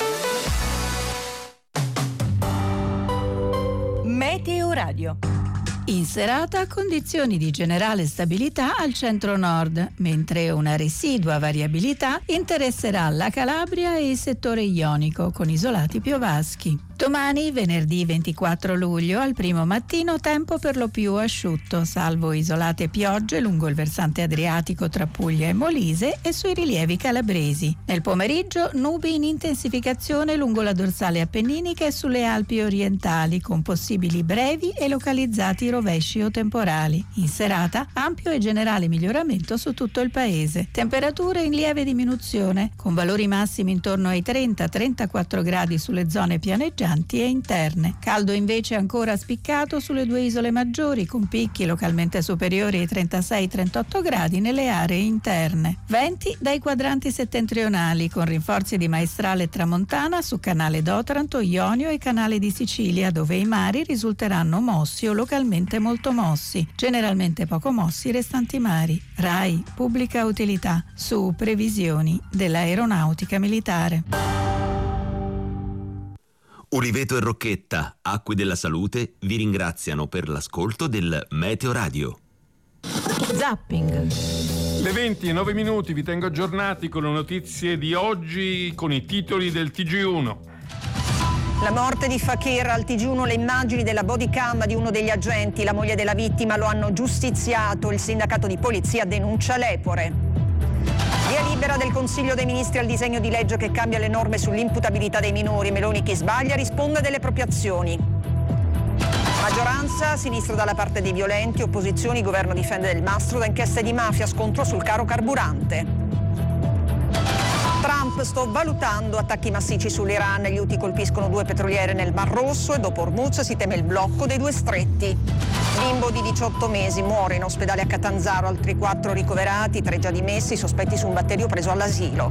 Meteo Radio. In serata condizioni di generale stabilità al centro-nord, mentre una residua variabilità interesserà la Calabria e il settore ionico, con isolati piovaschi. Domani, venerdì ventiquattro luglio, al primo mattino tempo per lo più asciutto, salvo isolate piogge lungo il versante adriatico tra Puglia e Molise e sui rilievi calabresi. Nel pomeriggio nubi in intensificazione lungo la dorsale appenninica e sulle Alpi orientali, con possibili brevi e localizzati rovesci o temporali. In serata, ampio e generale miglioramento su tutto il paese. Temperature in lieve diminuzione, con valori massimi intorno ai trenta trentaquattro gradi sulle zone pianeggianti e interne. Caldo invece ancora spiccato sulle due isole maggiori, con picchi localmente superiori ai trentasei trentotto gradi nelle aree interne. Venti dai quadranti settentrionali, con rinforzi di maestrale e tramontana su canale d'Otranto, Ionio e canale di Sicilia, dove i mari risulteranno mossi o localmente molto mossi, generalmente poco mossi i restanti mari. RAI, pubblica utilità, su previsioni dell'aeronautica militare. Oliveto e Rocchetta, Acque della Salute, vi ringraziano per l'ascolto del Meteo Radio. Zapping. Le venti e nove minuti, vi tengo aggiornati con le notizie di oggi, con i titoli del T G uno. La morte di Fakir, al T G uno le immagini della body cam di uno degli agenti, la moglie della vittima lo hanno giustiziato, il sindacato di polizia denuncia l'Epore. Via libera del Consiglio dei Ministri al disegno di legge che cambia le norme sull'imputabilità dei minori. Meloni, chi sbaglia risponde delle proprie azioni. Maggioranza, sinistra dalla parte dei violenti, opposizioni, governo difende Del Mastro da inchieste di mafia, scontro sul caro carburante. Trump: sto valutando attacchi massicci sull'Iran, gli Houthi colpiscono due petroliere nel Mar Rosso e dopo Hormuz si teme il blocco dei due stretti. Bimbo di diciotto mesi muore in ospedale a Catanzaro, altri quattro ricoverati, tre già dimessi, sospetti su un batterio preso all'asilo.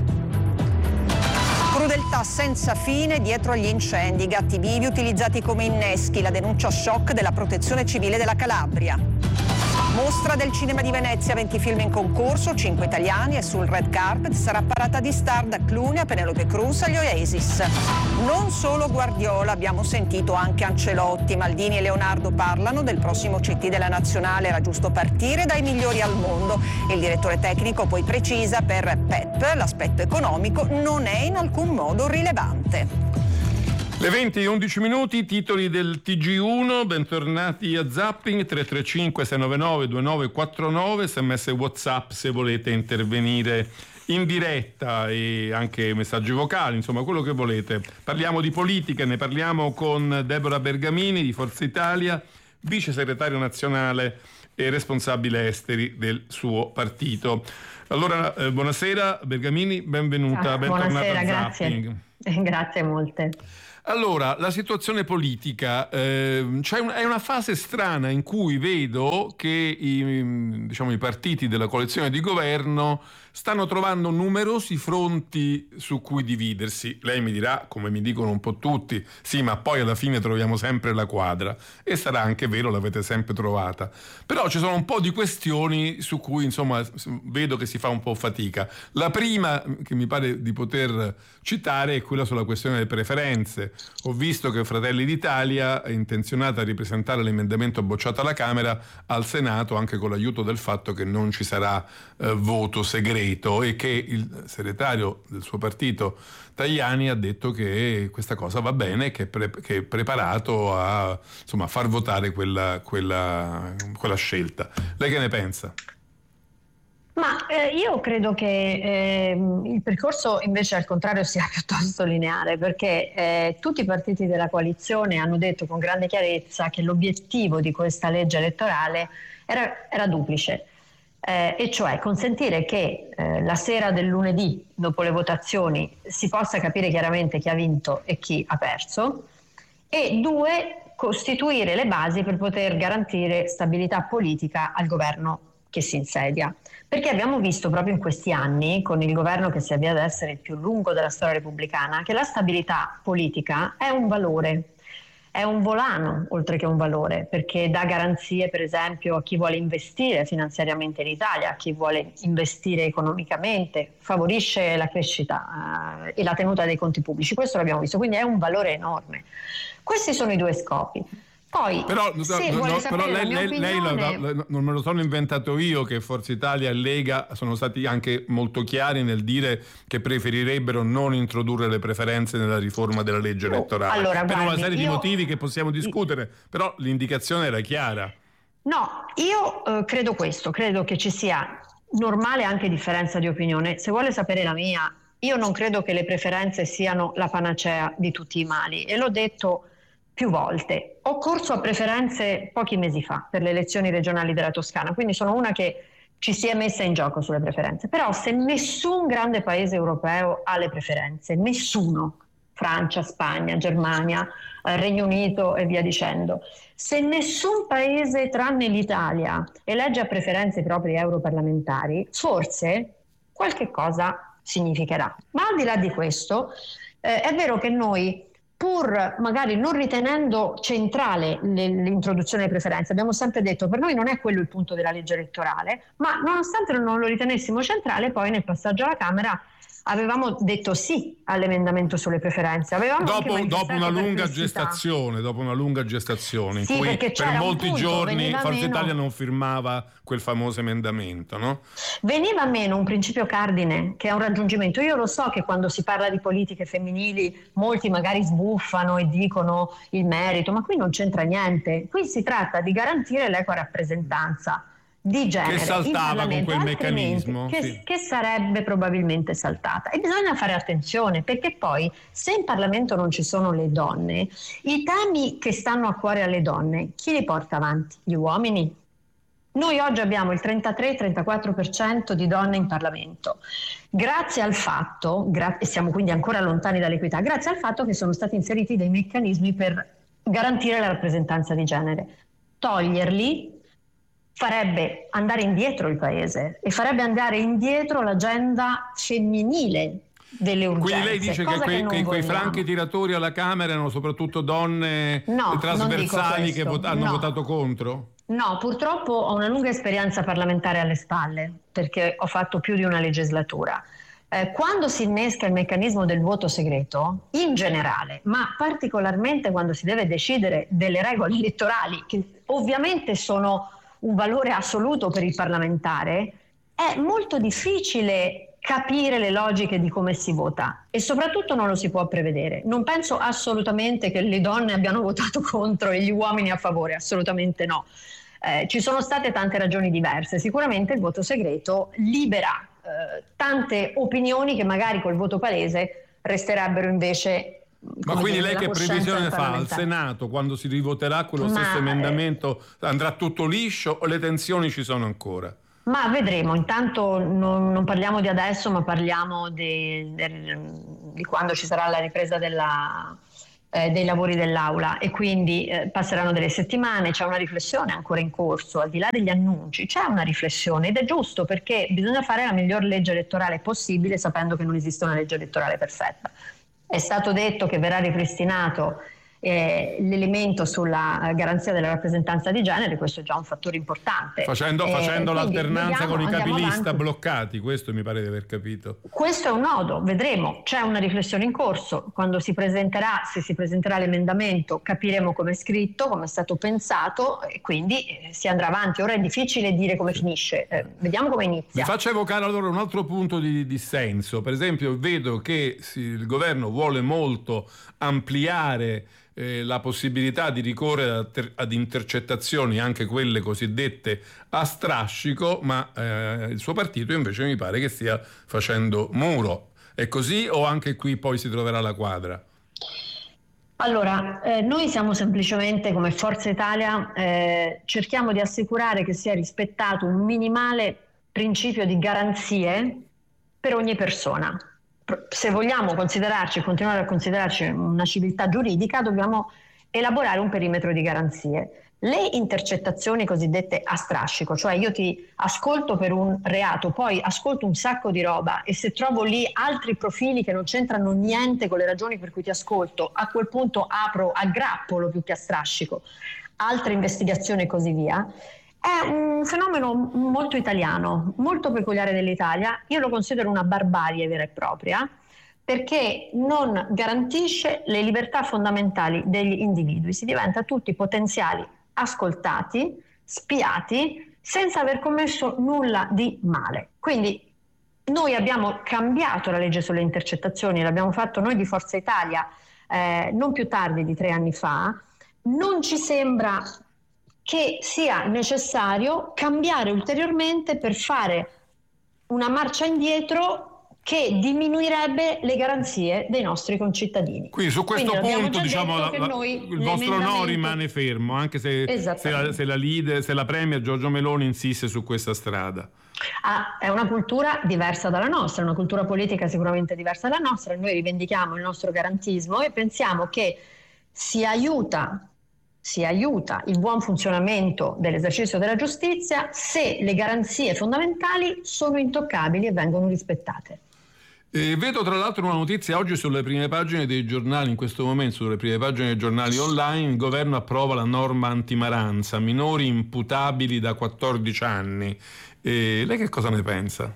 Crudeltà senza fine dietro agli incendi, gatti vivi utilizzati come inneschi, la denuncia shock della Protezione Civile della Calabria. Mostra del Cinema di Venezia, venti film in concorso, cinque italiani e sul red carpet sarà parata di star da Clooney a Penelope Cruz agli Oasis. Non solo Guardiola, abbiamo sentito anche Ancelotti, Maldini e Leonardo parlano del prossimo C T della Nazionale, era giusto partire dai migliori al mondo. Il direttore tecnico poi precisa: per Pep l'aspetto economico non è in alcun modo rilevante. Le venti e undici minuti, titoli del T G uno, bentornati a Zapping. Tre tre cinque sei nove nove due nove quattro nove, sms WhatsApp se volete intervenire in diretta, e anche messaggi vocali, insomma quello che volete. Parliamo di politica, ne parliamo con Deborah Bergamini di Forza Italia, vice segretario nazionale e responsabile esteri del suo partito. Allora, eh, buonasera Bergamini, benvenuta, ah, bentornata buonasera, a Zapping. Grazie. Grazie molte. Allora, la situazione politica, eh, c'è un, è una fase strana in cui vedo che i, diciamo, i partiti della coalizione di governo stanno trovando numerosi fronti su cui dividersi. Lei mi dirà, come mi dicono un po' tutti, sì, ma poi alla fine troviamo sempre la quadra, e sarà anche vero, l'avete sempre trovata. Però ci sono un po' di questioni su cui, insomma, vedo che si fa un po' fatica. La prima che mi pare di poter citare è quella sulla questione delle preferenze. Ho visto che Fratelli d'Italia è intenzionata a ripresentare l'emendamento bocciato alla Camera al Senato, anche con l'aiuto del fatto che non ci sarà eh, voto segreto, e che il segretario del suo partito Tajani ha detto che questa cosa va bene, che è, pre- che è preparato a, insomma, far votare quella, quella, quella scelta. Lei che ne pensa? Ma eh, io credo che eh, il percorso invece al contrario sia piuttosto lineare, perché eh, tutti i partiti della coalizione hanno detto con grande chiarezza che l'obiettivo di questa legge elettorale era, era duplice, eh, e cioè consentire che eh, la sera del lunedì, dopo le votazioni, si possa capire chiaramente chi ha vinto e chi ha perso, e due, costituire le basi per poter garantire stabilità politica al governo che si insedia. Perché abbiamo visto proprio in questi anni, con il governo che si avvia ad essere il più lungo della storia repubblicana, che la stabilità politica è un valore, è un volano oltre che un valore, perché dà garanzie per esempio a chi vuole investire finanziariamente in Italia, a chi vuole investire economicamente, favorisce la crescita eh, e la tenuta dei conti pubblici. Questo l'abbiamo visto, quindi è un valore enorme. Questi sono i due scopi. Poi, però, se no, vuole no, sapere però lei, la mia lei, lei opinione... la, la, non me lo sono inventato io, che Forza Italia e Lega sono stati anche molto chiari nel dire che preferirebbero non introdurre le preferenze nella riforma della legge elettorale, allora, per guardi, una serie io... di motivi che possiamo discutere, però l'indicazione era chiara. No, io eh, credo questo, credo che ci sia normale anche differenza di opinione. Se vuole sapere la mia, io non credo che le preferenze siano la panacea di tutti i mali, e l'ho detto più volte. Ho corso a preferenze pochi mesi fa per le elezioni regionali della Toscana, quindi sono una che ci si è messa in gioco sulle preferenze. Però se nessun grande paese europeo ha le preferenze, nessuno, Francia, Spagna, Germania, eh, Regno Unito e via dicendo, se nessun paese tranne l'Italia elegge a preferenze i propri europarlamentari, forse qualche cosa significherà. Ma al di là di questo, eh, è vero che noi, pur magari non ritenendo centrale l'introduzione delle preferenze, abbiamo sempre detto per noi non è quello il punto della legge elettorale, ma nonostante non lo ritenessimo centrale, poi nel passaggio alla Camera avevamo detto sì all'emendamento sulle preferenze. Avevamo dopo, anche dopo una lunga perplessità. gestazione, dopo una lunga gestazione in sì, cui per molti punto, giorni Forza meno, Italia non firmava quel famoso emendamento, no? Veniva meno un principio cardine, che è un raggiungimento. Io lo so che quando si parla di politiche femminili molti magari sbuffano e dicono il merito, ma qui non c'entra niente. Qui si tratta di garantire l'equa rappresentanza di genere, che saltava con quel meccanismo, che, sì. che sarebbe probabilmente saltata. E bisogna fare attenzione, perché poi se in Parlamento non ci sono le donne, i temi che stanno a cuore alle donne chi li porta avanti? Gli uomini? Noi oggi abbiamo il trentatré trentaquattro per cento di donne in Parlamento, grazie al fatto, gra- e siamo quindi ancora lontani dall'equità, grazie al fatto che sono stati inseriti dei meccanismi per garantire la rappresentanza di genere. Toglierli farebbe andare indietro il paese e farebbe andare indietro l'agenda femminile delle urgenze. Quindi lei dice che, quei, che quei franchi tiratori alla Camera erano soprattutto donne no, trasversali che vot- hanno no. votato contro? No, purtroppo ho una lunga esperienza parlamentare alle spalle, perché ho fatto più di una legislatura. Eh, quando si innesca il meccanismo del voto segreto, in generale, ma particolarmente quando si deve decidere delle regole elettorali, che ovviamente sono un valore assoluto per il parlamentare, è molto difficile capire le logiche di come si vota e soprattutto non lo si può prevedere. Non penso assolutamente che le donne abbiano votato contro e gli uomini a favore, assolutamente no. Eh, ci sono state tante ragioni diverse. Sicuramente il voto segreto libera eh, tante opinioni che magari col voto palese resterebbero invece. Ma quindi lei che previsione fa? Al Senato, quando si rivoterà quello Ma, stesso emendamento, andrà tutto liscio o le tensioni ci sono ancora? Ma vedremo, intanto non, non parliamo di adesso, ma parliamo di, del, di quando ci sarà la ripresa della, eh, dei lavori dell'Aula e quindi eh, passeranno delle settimane, c'è una riflessione ancora in corso, al di là degli annunci, c'è una riflessione ed è giusto perché bisogna fare la miglior legge elettorale possibile sapendo che non esiste una legge elettorale perfetta. È stato detto che verrà ripristinato eh, l'elemento sulla garanzia della rappresentanza di genere, questo è già un fattore importante. Facendo, facendo eh, l'alternanza vediamo, con i capilista avanti. bloccati, questo mi pare di aver capito. Questo è un nodo, vedremo, c'è una riflessione in corso, quando si presenterà, se si presenterà l'emendamento capiremo come è scritto, come è stato pensato e quindi eh, si andrà avanti. Ora è difficile dire come finisce, eh, vediamo come inizia. Mi faccia evocare allora un altro punto di dissenso, per esempio vedo che si, il governo vuole molto ampliare Eh, la possibilità di ricorrere ad, ter- ad intercettazioni, anche quelle cosiddette a strascico, ma eh, il suo partito invece mi pare che stia facendo muro. È così o anche qui poi si troverà la quadra? Allora, eh, noi siamo semplicemente come Forza Italia, eh, cerchiamo di assicurare che sia rispettato un minimale principio di garanzie per ogni persona. Se vogliamo considerarci, continuare a considerarci una civiltà giuridica, dobbiamo elaborare un perimetro di garanzie. Le intercettazioni cosiddette a strascico, cioè io ti ascolto per un reato, poi ascolto un sacco di roba e se trovo lì altri profili che non c'entrano niente con le ragioni per cui ti ascolto, a quel punto apro a grappolo più che a strascico altre investigazioni e così via. È un fenomeno molto italiano, molto peculiare dell'Italia. Io lo considero una barbarie vera e propria perché non garantisce le libertà fondamentali degli individui. Si diventa tutti potenziali ascoltati, spiati, senza aver commesso nulla di male. Quindi noi abbiamo cambiato la legge sulle intercettazioni, l'abbiamo fatto noi di Forza Italia eh, non più tardi di tre anni fa. Non ci sembra che sia necessario cambiare ulteriormente per fare una marcia indietro che diminuirebbe le garanzie dei nostri concittadini. Quindi su questo Quindi punto diciamo la, la, il vostro no rimane fermo, anche se, se, la, se, la leader, se la premier Giorgia Meloni insiste su questa strada. Ah, è una cultura diversa dalla nostra, una cultura politica sicuramente diversa dalla nostra. Noi rivendichiamo il nostro garantismo e pensiamo che si aiuta si aiuta il buon funzionamento dell'esercizio della giustizia se le garanzie fondamentali sono intoccabili e vengono rispettate. Eh, vedo tra l'altro una notizia oggi sulle prime pagine dei giornali, in questo momento sulle prime pagine dei giornali online, il governo approva la norma antimaranza, minori imputabili da quattordici anni. Eh, lei che cosa ne pensa?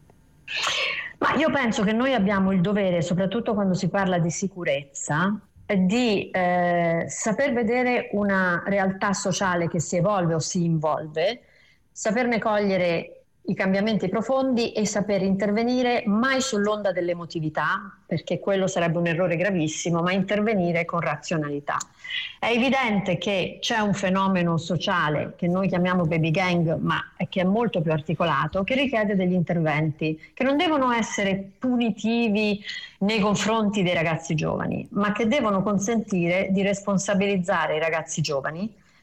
Ma io penso che noi abbiamo il dovere, soprattutto quando si parla di sicurezza, di eh, saper vedere una realtà sociale che si evolve o si involve, saperne cogliere i cambiamenti profondi e saper intervenire mai sull'onda dell'emotività, perché quello sarebbe un errore gravissimo, ma intervenire con razionalità. È evidente che c'è un fenomeno sociale che noi chiamiamo baby gang, ma che è molto più articolato, che richiede degli interventi che non devono essere punitivi nei confronti dei ragazzi giovani, ma che devono consentire di responsabilizzare i ragazzi giovani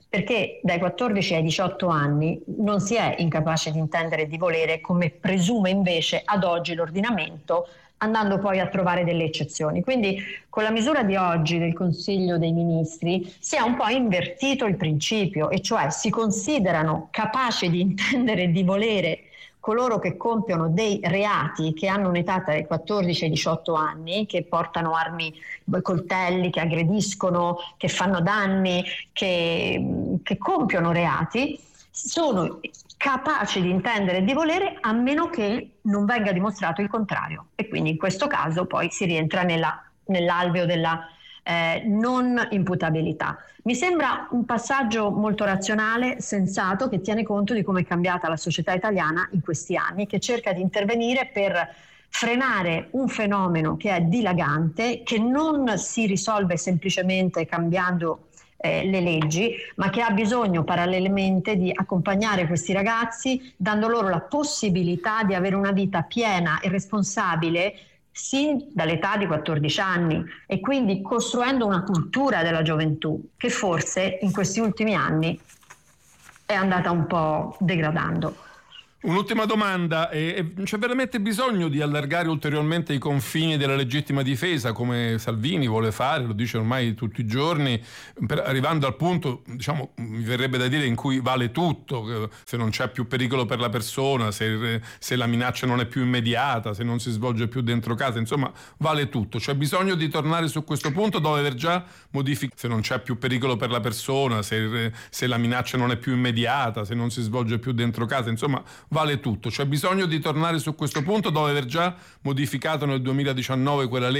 perché dai quattordici ai diciotto anni non si è incapace di intendere e di volere, come presume invece ad oggi l'ordinamento, andando poi a trovare delle eccezioni. Quindi con la misura di oggi del Consiglio dei Ministri si è un po' invertito il principio, e cioè si considerano capaci di intendere e di volere coloro che compiono dei reati, che hanno un'età tra i quattordici e i diciotto anni, che portano armi, coltelli, che aggrediscono, che fanno danni, che, che compiono reati, sono capaci di intendere e di volere, a meno che non venga dimostrato il contrario. E quindi in questo caso poi si rientra nella, nell'alveo della eh, non imputabilità. Mi sembra un passaggio molto razionale, sensato, che tiene conto di come è cambiata la società italiana in questi anni, che cerca di intervenire per frenare un fenomeno che è dilagante, che non si risolve semplicemente cambiando eh, le leggi, ma che ha bisogno parallelamente di accompagnare questi ragazzi, dando loro la possibilità di avere una vita piena e responsabile sin dall'età di quattordici anni, e quindi costruendo una cultura della gioventù che forse in questi ultimi anni è andata un po' degradando. Un'ultima domanda, e c'è veramente bisogno di allargare ulteriormente i confini della legittima difesa, come Salvini vuole fare, lo dice ormai tutti i giorni, per, arrivando al punto, diciamo, mi verrebbe da dire, in cui vale tutto, se non c'è più pericolo per la persona, se, se la minaccia non è più immediata, se non si svolge più dentro casa, insomma vale tutto. C'è bisogno di tornare su questo punto dopo aver già modificato, se non c'è più pericolo per la persona, se, se la minaccia non è più immediata, se non si svolge più dentro casa, insomma vale tutto. C'è bisogno di tornare su questo punto dopo aver già modificato nel duemiladiciannove quella legge